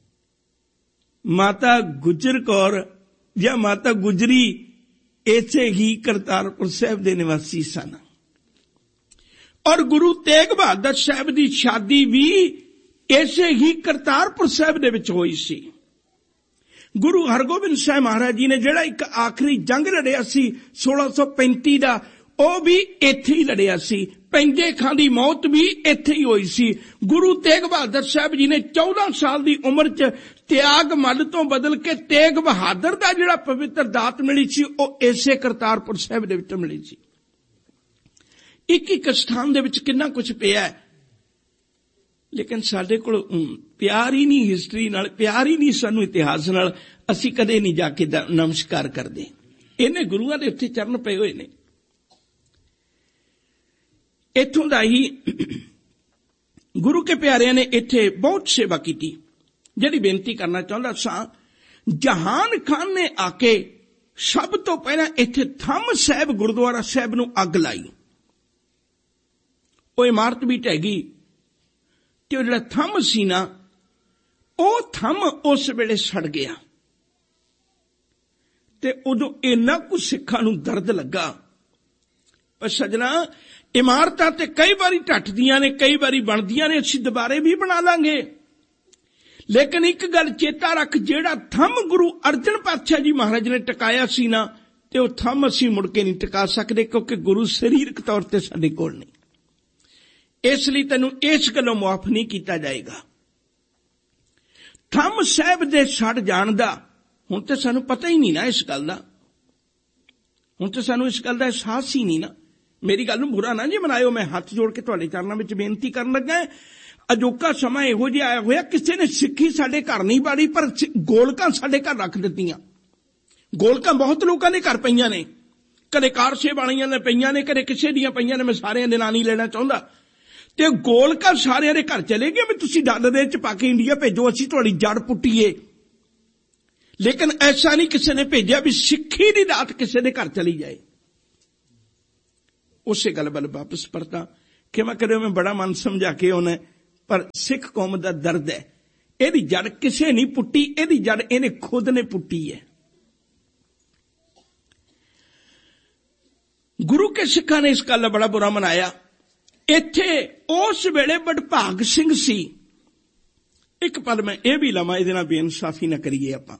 ਮਾਤਾ ਗੁਜਰ ਕੌਰ ਜਾਂ ਮਾਤਾ ਗੁਜਰੀ ਇੱਥੇ ਹੀ ਕਰਤਾਰਪੁਰ ਸਾਹਿਬ ਦੇ ਨਿਵਾਸੀ ਸਨ। ਔਰ ਗੁਰੂ ਤੇਗ ਬਹਾਦਰ ਸਾਹਿਬ ਦੀ ਸ਼ਾਦੀ ਵੀ ਇਸੇ ਹੀ ਕਰਤਾਰਪੁਰ ਸਾਹਿਬ ਦੇ ਵਿੱਚ ਹੋਈ ਸੀ। ਗੁਰੂ ਹਰਗੋਬਿੰਦ ਸਾਹਿਬ ਮਹਾਰਾਜ ਜੀ ਨੇ ਜਿਹੜਾ ਇੱਕ ਆਖਰੀ ਜੰਗ ਲੜਿਆ ਸੀ ਸੋਲਾਂ ਸੌ ਪੈਂਤੀ ਦਾ, ਉਹ ਵੀ ਇੱਥੇ ਹੀ ਲੜਿਆ ਸੀ। ਪੈਂਦੇ ਖਾਂ ਦੀ ਮੌਤ ਵੀ ਇੱਥੇ ਹੀ ਹੋਈ ਸੀ। ਗੁਰੂ ਤੇਗ ਬਹਾਦਰ ਸਾਹਿਬ ਜੀ ਨੇ ਚੌਦਾਂ ਸਾਲ ਦੀ ਉਮਰ 'ਚ ਤਿਆਗ ਮੱਲ ਤੋਂ ਬਦਲ ਕੇ ਤੇਗ ਬਹਾਦਰ ਦਾ ਜਿਹੜਾ ਪਵਿੱਤਰ ਦਾਤ ਮਿਲੀ ਸੀ, ਉਹ ਇਸੇ ਕਰਤਾਰਪੁਰ ਸਾਹਿਬ ਦੇ ਵਿੱਚ ਮਿਲੀ ਸੀ। ਇੱਕ ਇੱਕ ਸਥਾਨ ਦੇ ਵਿੱਚ ਕਿੰਨਾ ਕੁਝ ਪਿਆ ਹੈ, ਲੇਕਿਨ ਸਾਡੇ ਕੋਲ ਪਿਆਰ ਹੀ ਨਹੀਂ ਹਿਸਟਰੀ ਨਾਲ, ਪਿਆਰ ਹੀ ਨਹੀਂ ਸਾਨੂੰ ਇਤਿਹਾਸ ਨਾਲ। ਅਸੀਂ ਕਦੇ ਨਹੀਂ ਜਾ ਕੇ ਨਮਸਕਾਰ ਕਰਦੇ। ਇਹਨੇ ਗੁਰੂਆਂ ਦੇ ਉੱਤੇ ਚਰਨ ਪਏ ਹੋਏ ਨੇ। ਇੱਥੋਂ ਦਾ ਹੀ ਗੁਰੂ ਕੇ ਪਿਆਰਿਆਂ ਨੇ ਇੱਥੇ ਬਹੁਤ ਸੇਵਾ ਕੀਤੀ। ਜਿਹੜੀ ਬੇਨਤੀ ਕਰਨਾ ਚਾਹੁੰਦਾ ਸਾਂ, ਜਹਾਨ ਖਾਨ ਨੇ ਆ ਕੇ ਸਭ ਤੋਂ ਪਹਿਲਾਂ ਇੱਥੇ ਥੰਮ ਸਾਹਿਬ ਗੁਰਦੁਆਰਾ ਸਾਹਿਬ ਨੂੰ ਅੱਗ ਲਾਈ। ਉਹ ਇਮਾਰਤ ਵੀ ਢਹਿ ਗਈ, ਤੇ ਉਹ ਜਿਹੜਾ ਥੰਮ ਸੀ ਨਾ, ਉਹ ਥੰਮ ਉਸ ਵੇਲੇ ਸੜ ਗਿਆ। ਤੇ ਉਦੋਂ ਇੰਨਾ ਕੁ ਸਿੱਖਾਂ ਨੂੰ ਦਰਦ ਲੱਗਾ। ਪਰ ਸੱਜਣਾ, ਇਮਾਰਤਾਂ ਤੇ ਕਈ ਵਾਰੀ ਢੱਠਦੀਆਂ ਨੇ, ਕਈ ਵਾਰੀ ਬਣਦੀਆਂ ਨੇ, ਅਸੀਂ ਦੁਬਾਰੇ ਵੀ ਬਣਾ ਲਾਂਗੇ। ਲੇਕਿਨ ਇੱਕ ਗੱਲ ਚੇਤਾ ਰੱਖ, ਜਿਹੜਾ ਥੰਮ ਗੁਰੂ ਅਰਜਨ ਪਾਤਸ਼ਾਹ ਜੀ ਮਹਾਰਾਜ ਨੇ ਟਿਕਾਇਆ ਸੀ ਨਾ, ਤੇ ਉਹ ਥੰਮ ਅਸੀਂ ਮੁੜ ਕੇ ਨਹੀਂ ਟਿਕਾ ਸਕਦੇ, ਕਿਉਂਕਿ ਗੁਰੂ ਸਰੀਰਕ ਤੌਰ ਤੇ ਸਾਡੇ ਕੋਲ ਨਹੀਂ। ਇਸ ਲਈ ਤੈਨੂੰ ਇਸ ਗੱਲੋਂ ਮੁਆਫ ਨਹੀਂ ਕੀਤਾ ਜਾਏਗਾ। ਥੰਮ ਸਾਹਿਬ ਦੇ ਸੜ ਜਾਣ ਦਾ ਹੁਣ ਤੇ ਸਾਨੂੰ ਪਤਾ ਹੀ ਨਹੀਂ ਨਾ ਇਸ ਗੱਲ ਦਾ। ਹੁਣ ਤੇ ਸਾਨੂੰ ਇਸ ਗੱਲ ਦਾ ਅਹਿਸਾਸ ਹੀ ਨਹੀਂ ਨਾ। ਮੇਰੀ ਗੱਲ ਨੂੰ ਬੁਰਾ ਨਾ ਜੀ ਮਨਾਇਓ, ਮੈਂ ਹੱਥ ਜੋੜ ਕੇ ਤੁਹਾਡੇ ਚਰਨਾਂ ਵਿੱਚ ਬੇਨਤੀ ਕਰਨ ਲੱਗਾ। ਅਜੋਕਾ ਸਮਾਂ ਇਹੋ ਜਿਹਾ ਆਇਆ ਹੋਇਆ, ਕਿਸੇ ਨੇ ਸਿੱਖੀ ਸਾਡੇ ਘਰ ਨਹੀਂ ਬਾੜੀ, ਪਰ ਗੋਲਕਾਂ ਸਾਡੇ ਘਰ ਰੱਖ ਦਿੱਤੀਆਂ। ਗੋਲਕਾਂ ਬਹੁਤ ਲੋਕਾਂ ਦੇ ਘਰ ਪਈਆਂ ਨੇ, ਕਦੇ ਕਾਰਸੇ ਵਾਲੀਆਂ ਨੇ ਪਈਆਂ ਨੇ, ਕਦੇ ਕਿਸੇ ਦੀਆਂ ਪਈਆਂ ਨੇ। ਮੈਂ ਸਾਰਿਆਂ ਦੇ ਨਾਂ ਨਹੀਂ ਲੈਣਾ ਚਾਹੁੰਦਾ। ਤੇ ਗੋਲਕਾਂ ਸਾਰਿਆਂ ਦੇ ਘਰ ਚਲੇ ਗਏ ਵੀ ਤੁਸੀਂ ਡਾਲਰ ਦੇ ਚ ਪਾ ਕੇ ਇੰਡੀਆ ਭੇਜੋ, ਅਸੀਂ ਤੁਹਾਡੀ ਜੜ ਪੁੱਟੀਏ। ਲੇਕਿਨ ਐਸਾ ਨਹੀਂ ਕਿਸੇ ਨੇ ਭੇਜਿਆ ਵੀ ਸਿੱਖੀ ਦੀ ਦਾਤ ਕਿਸੇ ਦੇ ਘਰ ਚਲੀ ਜਾਏ। ਉਸੇ ਗੱਲ ਵੱਲ ਵਾਪਸ ਪਰਤਾਂ। ਕਿਵੇਂ ਕਰਿਓ, ਮੈਂ ਬੜਾ ਮਨ ਸਮਝਾ ਕੇ ਆਉਣਾ, ਪਰ ਸਿੱਖ ਕੌਮ ਦਾ ਦਰਦ ਹੈ। ਇਹਦੀ ਜੜ ਕਿਸੇ ਨਹੀਂ ਪੁੱਟੀ, ਇਹਦੀ ਜੜ ਇਹਨੇ ਖੁਦ ਨੇ ਪੁੱਟੀ ਹੈ। ਗੁਰੂ ਕੇ ਸਿੱਖਾਂ ਨੇ ਇਸ ਗੱਲ ਦਾ ਬੜਾ ਬੁਰਾ ਮਨਾਇਆ। ਇੱਥੇ ਉਸ ਵੇਲੇ ਵਡਭਾਗ ਸਿੰਘ ਸੀ। ਇੱਕ ਪਲ ਮੈਂ ਇਹ ਵੀ ਲਵਾਂ, ਇਹਦੇ ਨਾਲ ਬੇਇਨਸਾਫੀ ਨਾ ਕਰੀਏ ਆਪਾਂ।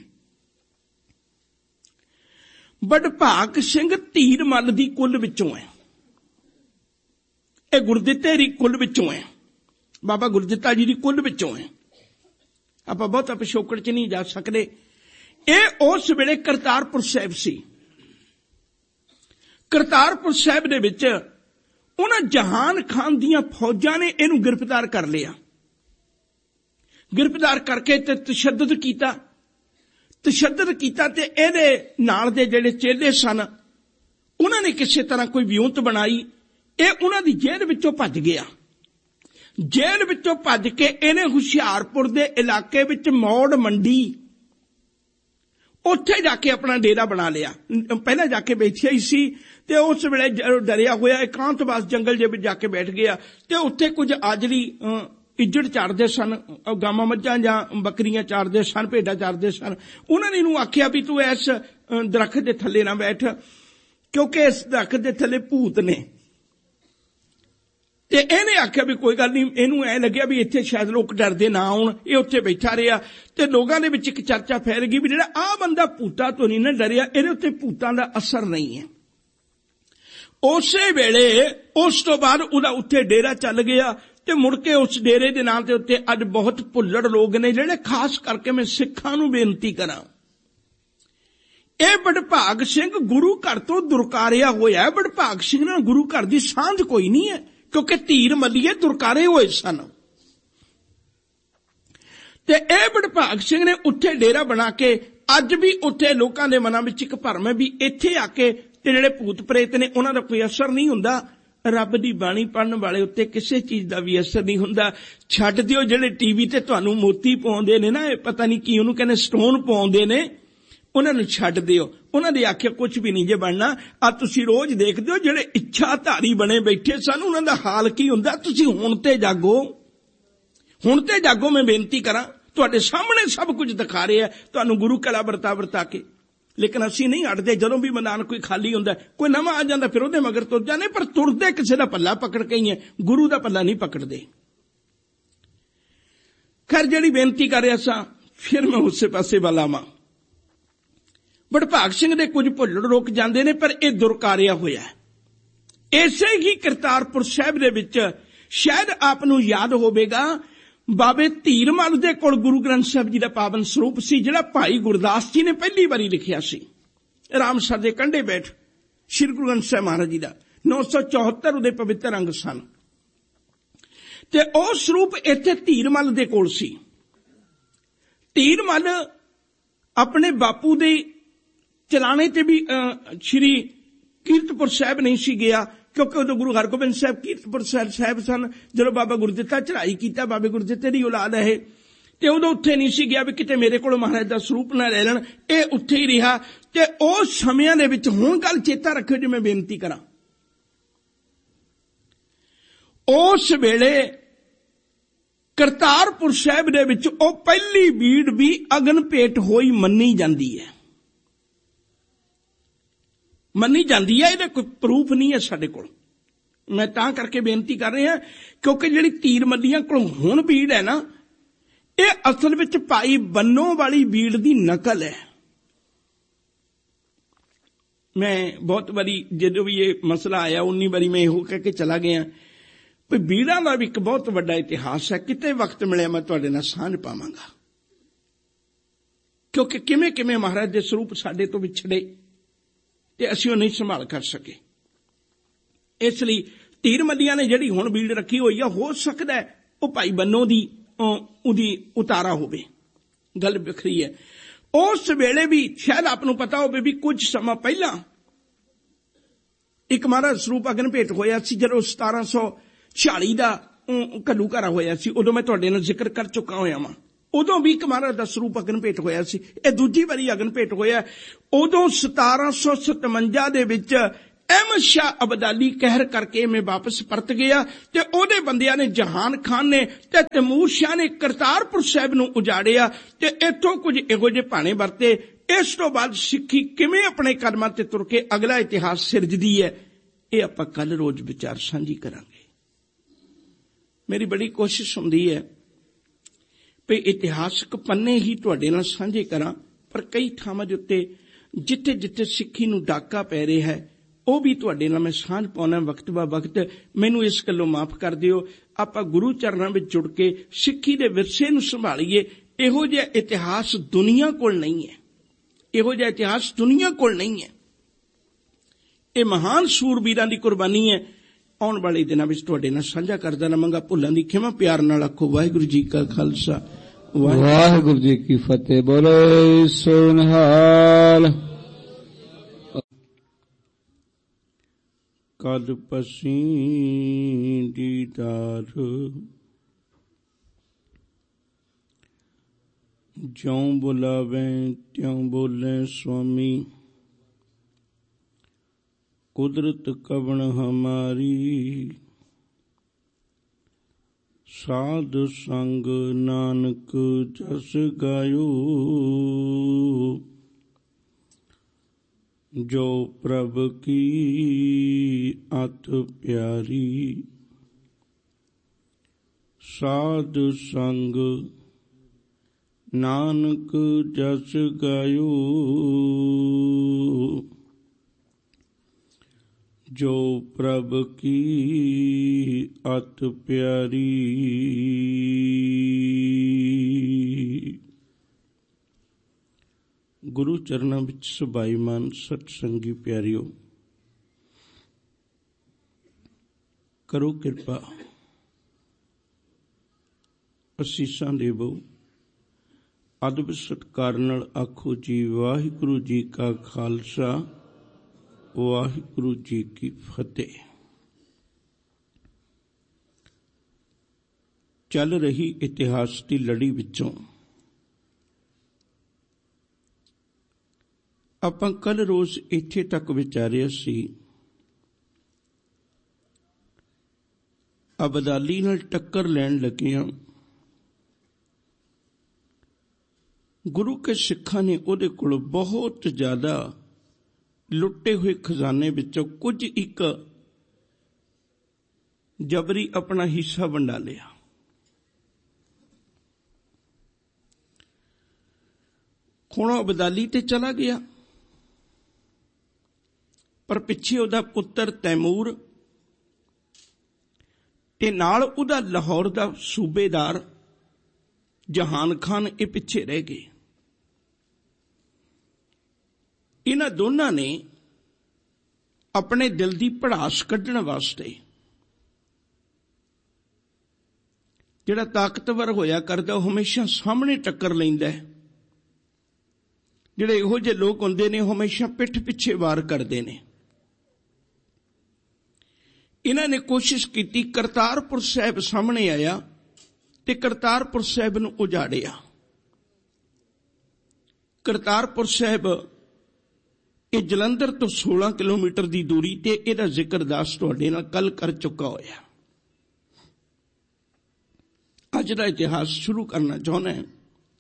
ਵਡਭਾਗ ਸਿੰਘ ਧੀਰ ਮੱਲ ਦੀ ਕੁੱਲ ਵਿੱਚੋਂ ਹੈ, ਇਹ ਗੁਰਦਿੱਤੇ ਦੀ ਕੁੱਲ ਵਿੱਚੋਂ ਹੈ, ਬਾਬਾ ਗੁਰਦਿੱਤਾ ਜੀ ਦੀ ਕੁੱਲ ਵਿੱਚੋਂ ਹੈ। ਆਪਾਂ ਬਹੁਤਾ ਪਿਛੋਕੜ ਚ ਨਹੀਂ ਜਾ ਸਕਦੇ। ਇਹ ਉਸ ਵੇਲੇ ਕਰਤਾਰਪੁਰ ਸਾਹਿਬ ਸੀ। ਕਰਤਾਰਪੁਰ ਸਾਹਿਬ ਦੇ ਵਿੱਚ ਉਹਨਾਂ ਜਹਾਨ ਖਾਨ ਦੀਆਂ ਫੌਜਾਂ ਨੇ ਇਹਨੂੰ ਗ੍ਰਿਫਤਾਰ ਕਰ ਲਿਆ। ਗ੍ਰਿਫਤਾਰ ਕਰਕੇ ਤੇ ਤਸ਼ੱਦਦ ਕੀਤਾ ਤਸ਼ੱਦਦ ਕੀਤਾ ਤੇ ਇਹਦੇ ਨਾਲ ਦੇ ਜਿਹੜੇ ਚੇਲੇ ਸਨ ਉਹਨਾਂ ਨੇ ਕਿਸੇ ਤਰ੍ਹਾਂ ਕੋਈ ਵਿਉਂਤ ਬਣਾਈ। ਇਹ ਉਹਨਾਂ ਦੀ ਜੇਲ੍ਹ ਵਿੱਚੋਂ ਭੱਜ ਗਿਆ। ਜੇਲ੍ਹ ਵਿੱਚੋਂ ਭੱਜ ਕੇ ਇਹਨੇ ਹੁਸ਼ਿਆਰਪੁਰ ਦੇ ਇਲਾਕੇ ਵਿੱਚ ਮੌੜ ਮੰਡੀ, ਉੱਥੇ ਜਾ ਕੇ ਆਪਣਾ ਡੇਰਾ ਬਣਾ ਲਿਆ। ਪਹਿਲਾਂ ਜਾ ਕੇ ਬੈਠਿਆ ਹੀ ਸੀ ਤੇ ਉਸ ਵੇਲੇ ਡਰਿਆ ਹੋਇਆ ਇਕਾਂਤਵਾਸ ਜੰਗਲ ਦੇ ਵਿੱਚ ਜਾ ਕੇ ਬੈਠ ਗਿਆ ਤੇ ਉੱਥੇ ਕੁਝ ਆਜਰੀ ਇੱਜੜ ਚਾਰਦੇ ਸਨ, ਗਾਵਾਂ ਮੱਝਾਂ ਜਾਂ ਬੱਕਰੀਆਂ ਚਾਰਦੇ ਸਨ, ਭੇਡਾਂ ਚਾਰਦੇ ਸਨ। ਉਹਨਾਂ ਨੇ ਇਹਨੂੰ ਆਖਿਆ ਵੀ ਤੂੰ ਇਸ ਦਰਖਤ ਦੇ ਥੱਲੇ ਨਾ ਬੈਠ, ਕਿਉਂਕਿ ਇਸ ਦਰਖਤ ਦੇ ਥੱਲੇ ਭੂਤ ਨੇ। ਤੇ ਇਹਨੇ ਆਖਿਆ ਵੀ ਕੋਈ ਗੱਲ ਨਹੀਂ। ਇਹਨੂੰ ਐ ਲੱਗਿਆ ਵੀ ਇੱਥੇ ਸ਼ਾਇਦ ਲੋਕ ਡਰਦੇ ਨਾ ਆਉਣ, ਇਹ ਉੱਥੇ ਬੈਠਾ ਰਿਹਾ ਤੇ ਲੋਕਾਂ ਦੇ ਵਿੱਚ ਇੱਕ ਚਰਚਾ ਫੈਲ ਗਈ ਵੀ ਜਿਹੜਾ ਆਹ ਬੰਦਾ ਭੂਤਾਂ ਤੋਂ ਨਹੀਂ ਨਾ ਡਰਿਆ, ਇਹਦੇ ਉੱਤੇ ਭੂਤਾਂ ਦਾ ਅਸਰ ਨਹੀਂ ਹੈ। ਉਸੇ ਵੇਲੇ ਉਸ ਤੋਂ ਬਾਅਦ ਉਹਦਾ ਉੱਥੇ ਡੇਰਾ ਚੱਲ ਗਿਆ ਤੇ ਮੁੜ ਕੇ ਉਸ ਡੇਰੇ ਦੇ ਨਾਂ ਦੇ ਉੱਤੇ ਅੱਜ ਬਹੁਤ ਭੁੱਲੜ ਲੋਕ ਨੇ, ਜਿਹੜੇ ਖਾਸ ਕਰਕੇ ਮੈਂ ਸਿੱਖਾਂ ਨੂੰ ਬੇਨਤੀ ਕਰਾਂ, ਇਹ ਵਡਭਾਗ ਸਿੰਘ ਗੁਰੂ ਘਰ ਤੋਂ ਦੁਰਕਾਰਿਆ ਹੋਇਆ ਹੈ। ਵਡਭਾਗ ਸਿੰਘ ਨਾਲ ਗੁਰੂ ਘਰ ਦੀ ਸਾਂਝ ਕੋਈ ਨਹੀਂ ਹੈ, ਕਿਉਂਕਿ ਧੀਰ ਮੱਲੀਏ ਦੁਰਕਾਰੇ ਹੋਏ ਸਨ। ਤੇ ਇਹ ਵਡਭਾਗ ਸਿੰਘ ਨੇ ਉੱਥੇ ਡੇਰਾ ਬਣਾ ਕੇ ਅੱਜ ਵੀ ਉੱਥੇ ਲੋਕਾਂ ਦੇ ਮਨਾਂ ਵਿੱਚ ਇੱਕ ਭਰਮ ਹੈ ਵੀ ਇੱਥੇ ਆ ਕੇ ਤੇ ਜਿਹੜੇ ਭੂਤ ਪ੍ਰੇਤ ਨੇ ਉਹਨਾਂ ਦਾ ਕੋਈ ਅਸਰ ਨਹੀਂ ਹੁੰਦਾ। ਰੱਬ ਦੀ ਬਾਣੀ ਪੜ੍ਹਨ ਵਾਲੇ ਉੱਤੇ ਕਿਸੇ ਚੀਜ਼ ਦਾ ਵੀ ਅਸਰ ਨਹੀਂ ਹੁੰਦਾ। ਛੱਡ ਦਿਓ ਜਿਹੜੇ ਟੀਵੀ ਤੇ ਤੁਹਾਨੂੰ ਮੋਤੀ ਪਾਉਂਦੇ ਨੇ ਨਾ, ਇਹ ਪਤਾ ਨਹੀਂ ਕੀ ਉਹਨੂੰ ਕਹਿੰਦੇ, ਸਟੋਨ ਪਾਉਂਦੇ ਨੇ, ਉਹਨਾਂ ਨੂੰ ਛੱਡ ਦਿਓ। ਉਹਨਾਂ ਦੇ ਆਖਿਆ ਕੁਝ ਵੀ ਨਹੀਂ ਜੇ ਬਣਨਾ। ਆ ਤੁਸੀਂ ਰੋਜ਼ ਦੇਖਦੇ ਹੋ ਜਿਹੜੇ ਇੱਛਾਧਾਰੀ ਬਣੇ ਬੈਠੇ ਸਨ, ਉਹਨਾਂ ਦਾ ਹਾਲ ਕੀ ਹੁੰਦਾ। ਤੁਸੀਂ ਹੁਣ ਤੇ ਜਾਗੋ, ਹੁਣ ਤੇ ਜਾਗੋ। ਮੈਂ ਬੇਨਤੀ ਕਰਾਂ, ਤੁਹਾਡੇ ਸਾਹਮਣੇ ਸਭ ਕੁਝ ਦਿਖਾ ਰਿਹਾ ਤੁਹਾਨੂੰ ਗੁਰੂ ਕਲਾ ਵਰਤਾ ਵਰਤਾ ਕੇ, ਲੇਕਿਨ ਅਸੀਂ ਨਹੀਂ ਹਟਦੇ। ਜਦੋਂ ਵੀ ਮੈਦਾਨ ਕੋਈ ਖਾਲੀ ਹੁੰਦਾ, ਕੋਈ ਨਵਾਂ ਆ ਜਾਂਦਾ, ਫਿਰ ਉਹਦੇ ਮਗਰ ਤੁਰ ਜਾਂਦੇ, ਪਰ ਤੁਰਦੇ ਕਿਸੇ ਦਾ ਪੱਲਾ ਪਕੜ ਕੇ ਹੀ ਹੈ, ਗੁਰੂ ਦਾ ਪੱਲਾ ਨਹੀਂ ਪਕੜਦੇ। ਖੈਰ, ਜਿਹੜੀ ਬੇਨਤੀ ਕਰ ਰਿਹਾ ਸਾਂ, ਫਿਰ ਮੈਂ ਉਸੇ ਪਾਸੇ ਵੱਲ ਆਵਾਂ। ਵਡਭਾਗ ਸਿੰਘ ਦੇ ਕੁਝ ਭੁੱਲੜ ਰੁਕ ਜਾਂਦੇ ਨੇ, ਪਰ ਇਹ ਦੁਰਕਾਰਿਆ ਹੋਇਆ ਹੈ। ਇਸੇ ਹੀ ਕਰਤਾਰਪੁਰ ਸਾਹਿਬ ਦੇ ਵਿੱਚ ਸ਼ਾਇਦ ਆਪ ਨੂੰ ਯਾਦ ਹੋਵੇਗਾ, ਬਾਬੇ ਧੀਰ ਮੱਲ ਦੇ ਕੋਲ ਗੁਰੂ ਗ੍ਰੰਥ ਸਾਹਿਬ ਜੀ ਦਾ ਪਾਵਨ ਸਰੂਪ ਸੀ, ਜਿਹੜਾ ਭਾਈ ਗੁਰਦਾਸ ਜੀ ਨੇ ਪਹਿਲੀ ਵਾਰੀ ਲਿਖਿਆ ਸੀ। ਰਾਮਸਰ ਦੇ ਕੰਢੇ ਬੈਠ ਸ਼੍ਰੀ ਗੁਰੂ ਗ੍ਰੰਥ ਸਾਹਿਬ ਮਹਾਰਾਜ ਜੀ ਦਾ ਨੌ ਸੌ ਚੌਹੱਤਰ ਉਹਦੇ ਪਵਿੱਤਰ ਅੰਗ ਸਨ ਤੇ ਉਹ ਸਰੂਪ ਇੱਥੇ ਧੀਰ ਮੱਲ ਦੇ ਕੋਲ ਸੀ। ਧੀਰ ਮੱਲ ਆਪਣੇ ਬਾਪੂ ਦੇ ਚਲਾਣੇ ਤੇ ਵੀ ਸ਼੍ਰੀ ਕੀਰਤਪੁਰ ਸਾਹਿਬ ਨਹੀਂ ਸੀ ਗਿਆ, ਕਿਉਂਕਿ ਉਦੋਂ ਗੁਰੂ ਹਰਗੋਬਿੰਦ ਸਾਹਿਬ ਕੀਰਤਪੁਰ ਸਾਹਿਬ ਸਨ। ਜਦੋਂ ਬਾਬਾ ਗੁਰਦਿੱਤਾ ਚੜ੍ਹਾਈ ਕੀਤਾ, ਬਾਬੇ ਗੁਰਦਿੱਤੇ ਦੀ ਔਲਾਦ ਹੈ, ਤੇ ਉਦੋਂ ਉੱਥੇ ਨਹੀਂ ਸੀ ਗਿਆ ਵੀ ਕਿਤੇ ਮੇਰੇ ਕੋਲੋਂ ਮਹਾਰਾਜ ਦਾ ਸਰੂਪ ਨਾ ਲੈ ਲੈਣ। ਇਹ ਉੱਥੇ ਹੀ ਰਿਹਾ। ਤੇ ਉਸ ਸਮਿਆਂ ਦੇ ਵਿੱਚ, ਹੁਣ ਗੱਲ ਚੇਤਾ ਰੱਖਿਓ ਜੇ ਮੈਂ ਬੇਨਤੀ ਕਰਾਂ, ਉਸ ਵੇਲੇ ਕਰਤਾਰਪੁਰ ਸਾਹਿਬ ਦੇ ਵਿੱਚ ਉਹ ਪਹਿਲੀ ਬੀੜ ਵੀ ਅਗਨ ਭੇਟ ਹੋਈ ਮੰਨੀ ਜਾਂਦੀ ਹੈ, ਮੰਨੀ ਜਾਂਦੀ ਹੈ। ਇਹਦਾ ਕੋਈ ਪ੍ਰੂਫ ਨਹੀਂ ਹੈ ਸਾਡੇ ਕੋਲ। ਮੈਂ ਤਾਂ ਕਰਕੇ ਬੇਨਤੀ ਕਰ ਰਿਹਾ ਕਿਉਂਕਿ ਜਿਹੜੀ ਧੀਰ ਮੱਲੀਆਂ ਕੋਲ ਹੁਣ ਬੀੜ ਹੈ ਨਾ, ਇਹ ਅਸਲ ਵਿੱਚ ਭਾਈ ਬੰਨੋ ਵਾਲੀ ਬੀੜ ਦੀ ਨਕਲ ਹੈ। ਮੈਂ ਬਹੁਤ ਵਾਰੀ ਜਦੋਂ ਵੀ ਇਹ ਮਸਲਾ ਆਇਆ, ਉਨੀ ਵਾਰੀ ਮੈਂ ਇਹੋ ਕਹਿ ਕੇ ਚਲਾ ਗਿਆ ਵੀ ਬੀੜਾਂ ਦਾ ਵੀ ਇੱਕ ਬਹੁਤ ਵੱਡਾ ਇਤਿਹਾਸ ਹੈ। ਕਿਤੇ ਵਕਤ ਮਿਲਿਆ ਮੈਂ ਤੁਹਾਡੇ ਨਾਲ ਸਾਂਝ ਪਾਵਾਂਗਾ, ਕਿਉਂਕਿ ਕਿਵੇਂ ਕਿਵੇਂ ਮਹਾਰਾਜ ਦੇ ਸਰੂਪ ਸਾਡੇ ਤੋਂ ਵਿਛੜੇ ਤੇ ਅਸੀਂ ਉਹ ਨਹੀਂ ਸੰਭਾਲ ਕਰ ਸਕੇ। ਇਸ ਲਈ ਧੀਰ ਮੱਲੀਆਂ ਨੇ ਜਿਹੜੀ ਹੁਣ ਬੀੜ ਰੱਖੀ ਹੋਈ ਆ, ਹੋ ਸਕਦਾ ਉਹ ਭਾਈ ਬੰਨੋ ਦੀ ਉਹਦੀ ਉਤਾਰਾ ਹੋਵੇ, ਗੱਲ ਵੱਖਰੀ ਹੈ। ਉਸ ਵੇਲੇ ਵੀ ਸ਼ਾਇਦ ਆਪ ਨੂੰ ਪਤਾ ਹੋਵੇ ਵੀ ਕੁਝ ਸਮਾਂ ਪਹਿਲਾਂ ਇੱਕ ਮਹਾਰਾਜ ਸਰੂਪ ਅਗਨ ਭੇਟ ਹੋਇਆ ਸੀ, ਜਦੋਂ ਸਤਾਰਾਂ ਸੌ ਛਿਆਲੀ ਦਾ ਘੱਲੂ ਘਰਾ ਹੋਇਆ ਸੀ। ਉਦੋਂ ਮੈਂ ਤੁਹਾਡੇ ਨਾਲ ਜ਼ਿਕਰ ਕਰ ਚੁੱਕਾ ਹੋਇਆ ਵਾਂ। ਉਦੋਂ ਵੀ ਇੱਕ ਮਹਾਰਾਜ ਦਾ ਸਰੂਪ ਅਗਨ ਭੇਟ ਹੋਇਆ ਸੀ। ਇਹ ਦੂਜੀ ਵਾਰੀ ਅਗਨ ਭੇਟ ਹੋਇਆ। ਉਦੋਂ ਸਤਾਰਾਂ ਸੌ ਸਤਵੰਜਾ ਦੇ ਵਿੱਚ अहमद शाह अब्दाली कहर करके मैं वापस परत गया ते ओदे बंदियां ने जहान खान ने ते तैमूर शाह ने करतारपुर साहिब नूं उजाड़िया ते इत्थों कुछ इहो जिहे भाणे वरते। इस तो बाद सिक्खी किवें अपने कदमां ते तुर के अगला इतिहास सिरजदी है, ये आपां कल रोज विचार साझी करांगे। मेरी बड़ी कोशिश हुंदी है भी इतिहासक पन्ने ही तुहाडे नाल साझे करां, पर कई थावां दे उत्ते जिथे जिथे सिक्खी नूं डाका पै रिहा है ਉਹ भी तुहाडे नाल मैं सांझ पाउणा वक्त ब वक्त। मैनूं इस गल्लों माफ कर दिओ, आपां गुरु चरणां विच जुड़ के सिੱਖੀ दे विरसे नूं संभालीए। इहो जिहा इतिहास दुनिया कोल नहीं है, इहो जिहा इतिहास दुनिया कोल नहीं है। ये महान सूरबीरां दी कुर्बानी है। आउण वाले दिनां विच तुहाडे नाल साझा करदा रहांगा। भुल्लां दी खिमा प्यार नाल आखो वाहिगुरू जी का खालसा वाहिगुरू जी की फतेह। बोलो सो निहाल। कद पसी दीदार ज्यों बुलावे त्यों बोले स्वामी, कुदरत कवण हमारी साध संग नानक जस गायो। जो प्रभ की अत प्यारी साध संग नानक जस गायो। जो प्रभ की अत प्यारी। गुरु चरणां विच सुभाईमान सतसंगी प्यारिओ, करो किरपा, असीसां देवो, अदब सत्कार नाल आखो जी वाहिगुरू जी का खालसा वाहिगुरू जी की फतेह। चल रही इतिहास की लड़ी विचों आपां कल रोज इत्थे तक विचारिया सी अब्दाली नाल टक्कर लैण लगियां। गुरु के सिखां ने उहदे कोल बहुत ज्यादा लुटे हुए खजाने विचों कुछ एक जबरी अपना हिस्सा वंडा लिया। हुण अब्दाली ते चला गया, पर पिछे उहदा पुत्र तैमूर ते नाल उहदा लाहौर दा सूबेदार जहान खान ये पिछे रह गए। इन्हां दोनों ने अपने दिल की भड़ास कढ़ण वास्ते जिहड़ा ताकतवर होया करदा हमेशा सामने टक्कर लैंदा है। जिहड़े इहो जिहे लोग हुंदे ने हमेशा पिठ पिछे वार करदे ने। इन्हां ने कोशिश की, करतारपुर साहिब सामने आया ते करतारपुर साहिब नूं उजाड़िया। करतारपुर साहिब ये जलंधर तो सोलह किलोमीटर की दूरी ते इहदा जिक्र दास तुहाडे नाल कल कर चुका होया। अज दा इतिहास शुरू करना चाहुंदा है।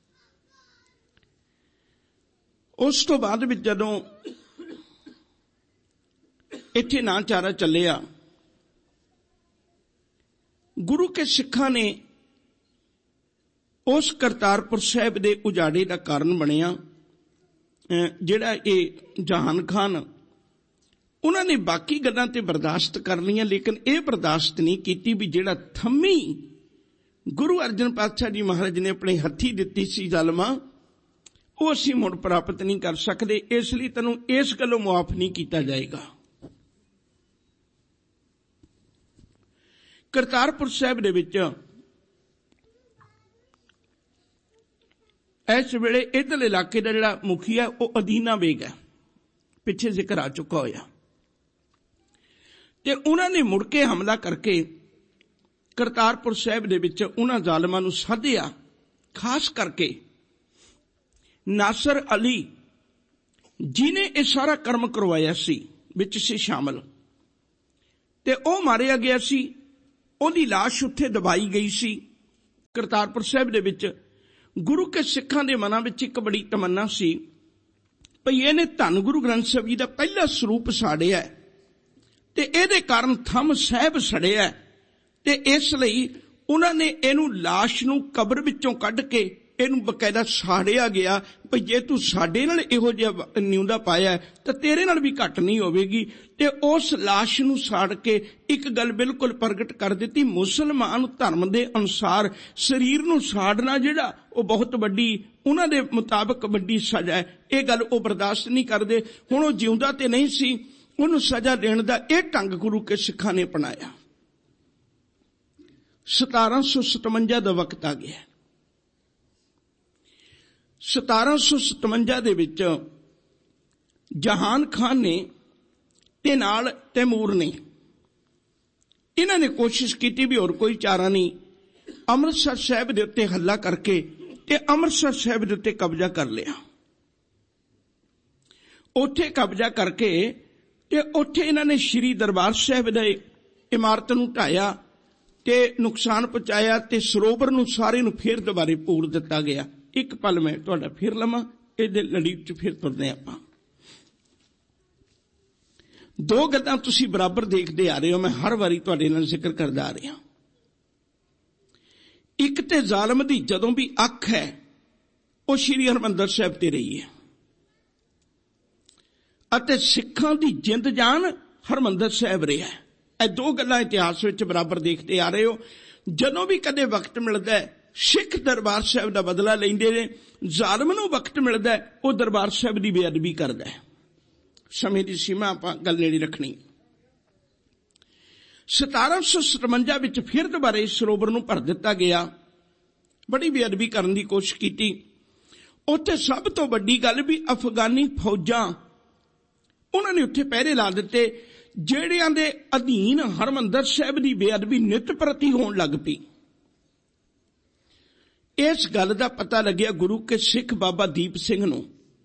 उस तो बाद विच जदों इत्थे ना चारा चलिया, गुरु के सिखां ने उस करतारपुर साहिब दे उजाड़े का कारण बनिया। जिहड़ा ये जहान खान उन्होंने बाकी गल्लां ते बर्दाश्त कर लियां, लेकिन ये बर्दाश्त नहीं की भी जिहड़ा थम्मी गुरु अर्जन पातशाह जी महाराज ने अपने हथी दिती सी जालमा, वो असीं मुड़ प्राप्त नहीं कर सकते। इसलिए तैनूं इस गल्लों मुआफ नहीं किया जाएगा। करतारपुर साहिब दे विच इस वेले इधरले इलाके का जिहड़ा मुखिया वो अदीना बेग है, पिछे जिक्र आ चुका होया। ते उन्होंने मुड़ के हमला करके करतारपुर साहिब दे विच उन्हां जालमां नूं साधिया। खास करके नासर अली जिन्हें यह सारा कर्म करवाया सी विच सी शामिल। ਤੇ ਉਹ ਮਾਰਿਆ ਗਿਆ ਸੀ। ਉਹਦੀ ਲਾਸ਼ ਉੱਥੇ ਦਬਾਈ ਗਈ ਸੀ। ਕਰਤਾਰਪੁਰ ਸਾਹਿਬ ਦੇ ਵਿੱਚ ਗੁਰੂ ਕੇ ਸਿੱਖਾਂ ਦੇ ਮਨਾਂ ਵਿੱਚ ਇੱਕ ਬੜੀ ਤਮੰਨਾ ਸੀ ਭਈ ਇਹਨੇ ਧੰਨ ਗੁਰੂ ਗ੍ਰੰਥ ਸਾਹਿਬ ਜੀ ਦਾ ਪਹਿਲਾ ਸਰੂਪ ਸਾੜਿਆ ਤੇ ਇਹਦੇ ਕਾਰਨ ਥੰਮ ਸਾਹਿਬ ਸੜਿਆ, ਤੇ ਇਸ ਲਈ ਉਹਨਾਂ ਨੇ ਇਹਨੂੰ ਲਾਸ਼ ਨੂੰ ਕਬਰ ਵਿੱਚੋਂ ਕੱਢ ਕੇ ਇਹਨੂੰ ਬਕਾਇਦਾ ਸਾੜਿਆ ਗਿਆ ਭਈ ਜੇ ਤੂੰ ਸਾਡੇ ਨਾਲ ਇਹੋ ਜਿਹਾ ਨਿਉਂਦਾ ਪਾਇਆ ਤਾਂ ਤੇਰੇ ਨਾਲ ਵੀ ਘੱਟ ਨਹੀਂ ਹੋਵੇਗੀ। ਤੇ ਉਸ ਲਾਸ਼ ਨੂੰ ਸਾੜ ਕੇ ਇੱਕ ਗੱਲ ਬਿਲਕੁਲ ਪ੍ਰਗਟ ਕਰ ਦਿੱਤੀ, ਮੁਸਲਮਾਨ ਧਰਮ ਦੇ ਅਨੁਸਾਰ ਸਰੀਰ ਨੂੰ ਸਾੜਨਾ ਜਿਹੜਾ ਉਹ ਬਹੁਤ ਵੱਡੀ, ਉਹਨਾਂ ਦੇ ਮੁਤਾਬਕ ਵੱਡੀ ਸਜ਼ਾ ਹੈ। ਇਹ ਗੱਲ ਉਹ ਬਰਦਾਸ਼ਤ ਨਹੀਂ ਕਰਦੇ। ਹੁਣ ਉਹ ਜਿਉਂਦਾ ਤੇ ਨਹੀਂ ਸੀ, ਉਹਨੂੰ ਸਜ਼ਾ ਦੇਣ ਦਾ ਇਹ ਢੰਗ ਗੁਰੂ ਕੇ ਸਿੱਖਾਂ ਨੇ ਅਪਣਾਇਆ। ਸਤਾਰਾਂ ਸੌ ਸਤਵੰਜਾ ਦਾ ਵਕਤ ਆ ਗਿਆ। ਸਤਾਰਾਂ ਸੌ ਸਤਵੰਜਾ ਦੇ ਵਿੱਚ ਜਹਾਨ ਖਾਨ ਨੇ ਤੇ ਨਾਲ ਤੈਮੂਰ ਨੇ, ਇਹਨਾਂ ਨੇ ਕੋਸ਼ਿਸ਼ ਕੀਤੀ ਵੀ ਹੋਰ ਕੋਈ ਚਾਰਾ ਨਹੀਂ, ਅੰਮ੍ਰਿਤਸਰ ਸਾਹਿਬ ਦੇ ਉੱਤੇ ਹੱਲਾ ਕਰਕੇ ਤੇ ਅੰਮ੍ਰਿਤਸਰ ਸਾਹਿਬ ਦੇ ਉੱਤੇ ਕਬਜ਼ਾ ਕਰ ਲਿਆ। ਉੱਥੇ ਕਬਜ਼ਾ ਕਰਕੇ ਤੇ ਉੱਥੇ ਇਹਨਾਂ ਨੇ ਸ਼੍ਰੀ ਦਰਬਾਰ ਸਾਹਿਬ ਦੇ ਇਮਾਰਤ ਨੂੰ ਢਾਇਆ ਤੇ ਨੁਕਸਾਨ ਪਹੁੰਚਾਇਆ ਤੇ ਸਰੋਵਰ ਨੂੰ ਸਾਰੇ ਨੂੰ ਫੇਰ ਦੁਬਾਰੇ ਪੂਰ ਦਿੱਤਾ ਗਿਆ। ਇੱਕ ਪਲ ਮੈਂ ਤੁਹਾਡਾ ਫਿਰ ਲਵਾਂ, ਇਹਦੇ ਲੜੀ ਚ ਫਿਰ ਤੁਰਦੇ ਆਪਾਂ। ਦੋ ਗੱਲਾਂ ਤੁਸੀਂ ਬਰਾਬਰ ਦੇਖਦੇ ਆ ਰਹੇ ਹੋ, ਮੈਂ ਹਰ ਵਾਰੀ ਤੁਹਾਡੇ ਨਾਲ ਜ਼ਿਕਰ ਕਰਦਾ ਆ ਰਿਹਾ। ਇੱਕ ਤੇ ਜ਼ਾਲਮ ਦੀ ਜਦੋਂ ਵੀ ਅੱਖ ਹੈ ਉਹ ਸ਼੍ਰੀ ਹਰਿਮੰਦਰ ਸਾਹਿਬ ਤੇ ਰਹੀ ਹੈ, ਅਤੇ ਸਿੱਖਾਂ ਦੀ ਜਿੰਦ ਜਾਨ ਹਰਿਮੰਦਰ ਸਾਹਿਬ ਰਿਹਾ। ਇਹ ਦੋ ਗੱਲਾਂ ਇਤਿਹਾਸ ਵਿੱਚ ਬਰਾਬਰ ਦੇਖਦੇ ਆ ਰਹੇ ਹੋ। ਜਦੋਂ ਵੀ ਕਦੇ ਵਕਤ ਮਿਲਦਾ ਹੈ ਸਿੱਖ ਦਰਬਾਰ ਸਾਹਿਬ ਦਾ ਬਦਲਾ ਲੈਂਦੇ ਨੇ, ਜ਼ਾਲਮ ਨੂੰ ਵਕਤ ਮਿਲਦਾ ਹੈ ਉਹ ਦਰਬਾਰ ਸਾਹਿਬ ਦੀ ਬੇਅਦਬੀ ਕਰਦਾ ਹੈ। ਸਮੇਂ ਦੀ ਸੀਮਾ ਆਪਾਂ ਗੱਲ ਨੇੜੇ ਰੱਖਣੀ। ਸਤਾਰਾਂ ਸੌ ਸਤਵੰਜਾ ਵਿੱਚ ਫਿਰ ਦੁਬਾਰੇ ਸਰੋਵਰ ਨੂੰ ਭਰ ਦਿੱਤਾ ਗਿਆ। ਬੜੀ ਬੇਅਦਬੀ ਕਰਨ ਦੀ ਕੋਸ਼ਿਸ਼ ਕੀਤੀ। ਉੱਥੇ ਸਭ ਤੋਂ ਵੱਡੀ ਗੱਲ ਵੀ ਅਫਗਾਨੀ ਫੌਜਾਂ ਉਹਨਾਂ ਨੇ ਉੱਥੇ ਪਹਿਰੇ ਲਾ ਦਿੱਤੇ, ਜਿਹੜਿਆਂ ਦੇ ਅਧੀਨ ਹਰਿਮੰਦਰ ਸਾਹਿਬ ਦੀ ਬੇਅਦਬੀ ਨਿਤ ਪ੍ਰਤੀ ਹੋਣ ਲੱਗ ਪਈ। ਇਸ ਗੱਲ ਦਾ ਪਤਾ ਲੱਗਿਆ ਗੁਰੂ ਕੇ ਸਿੱਖ ਬਾਬਾ ਦੀਪ ਸਿੰਘ ਨੂੰ।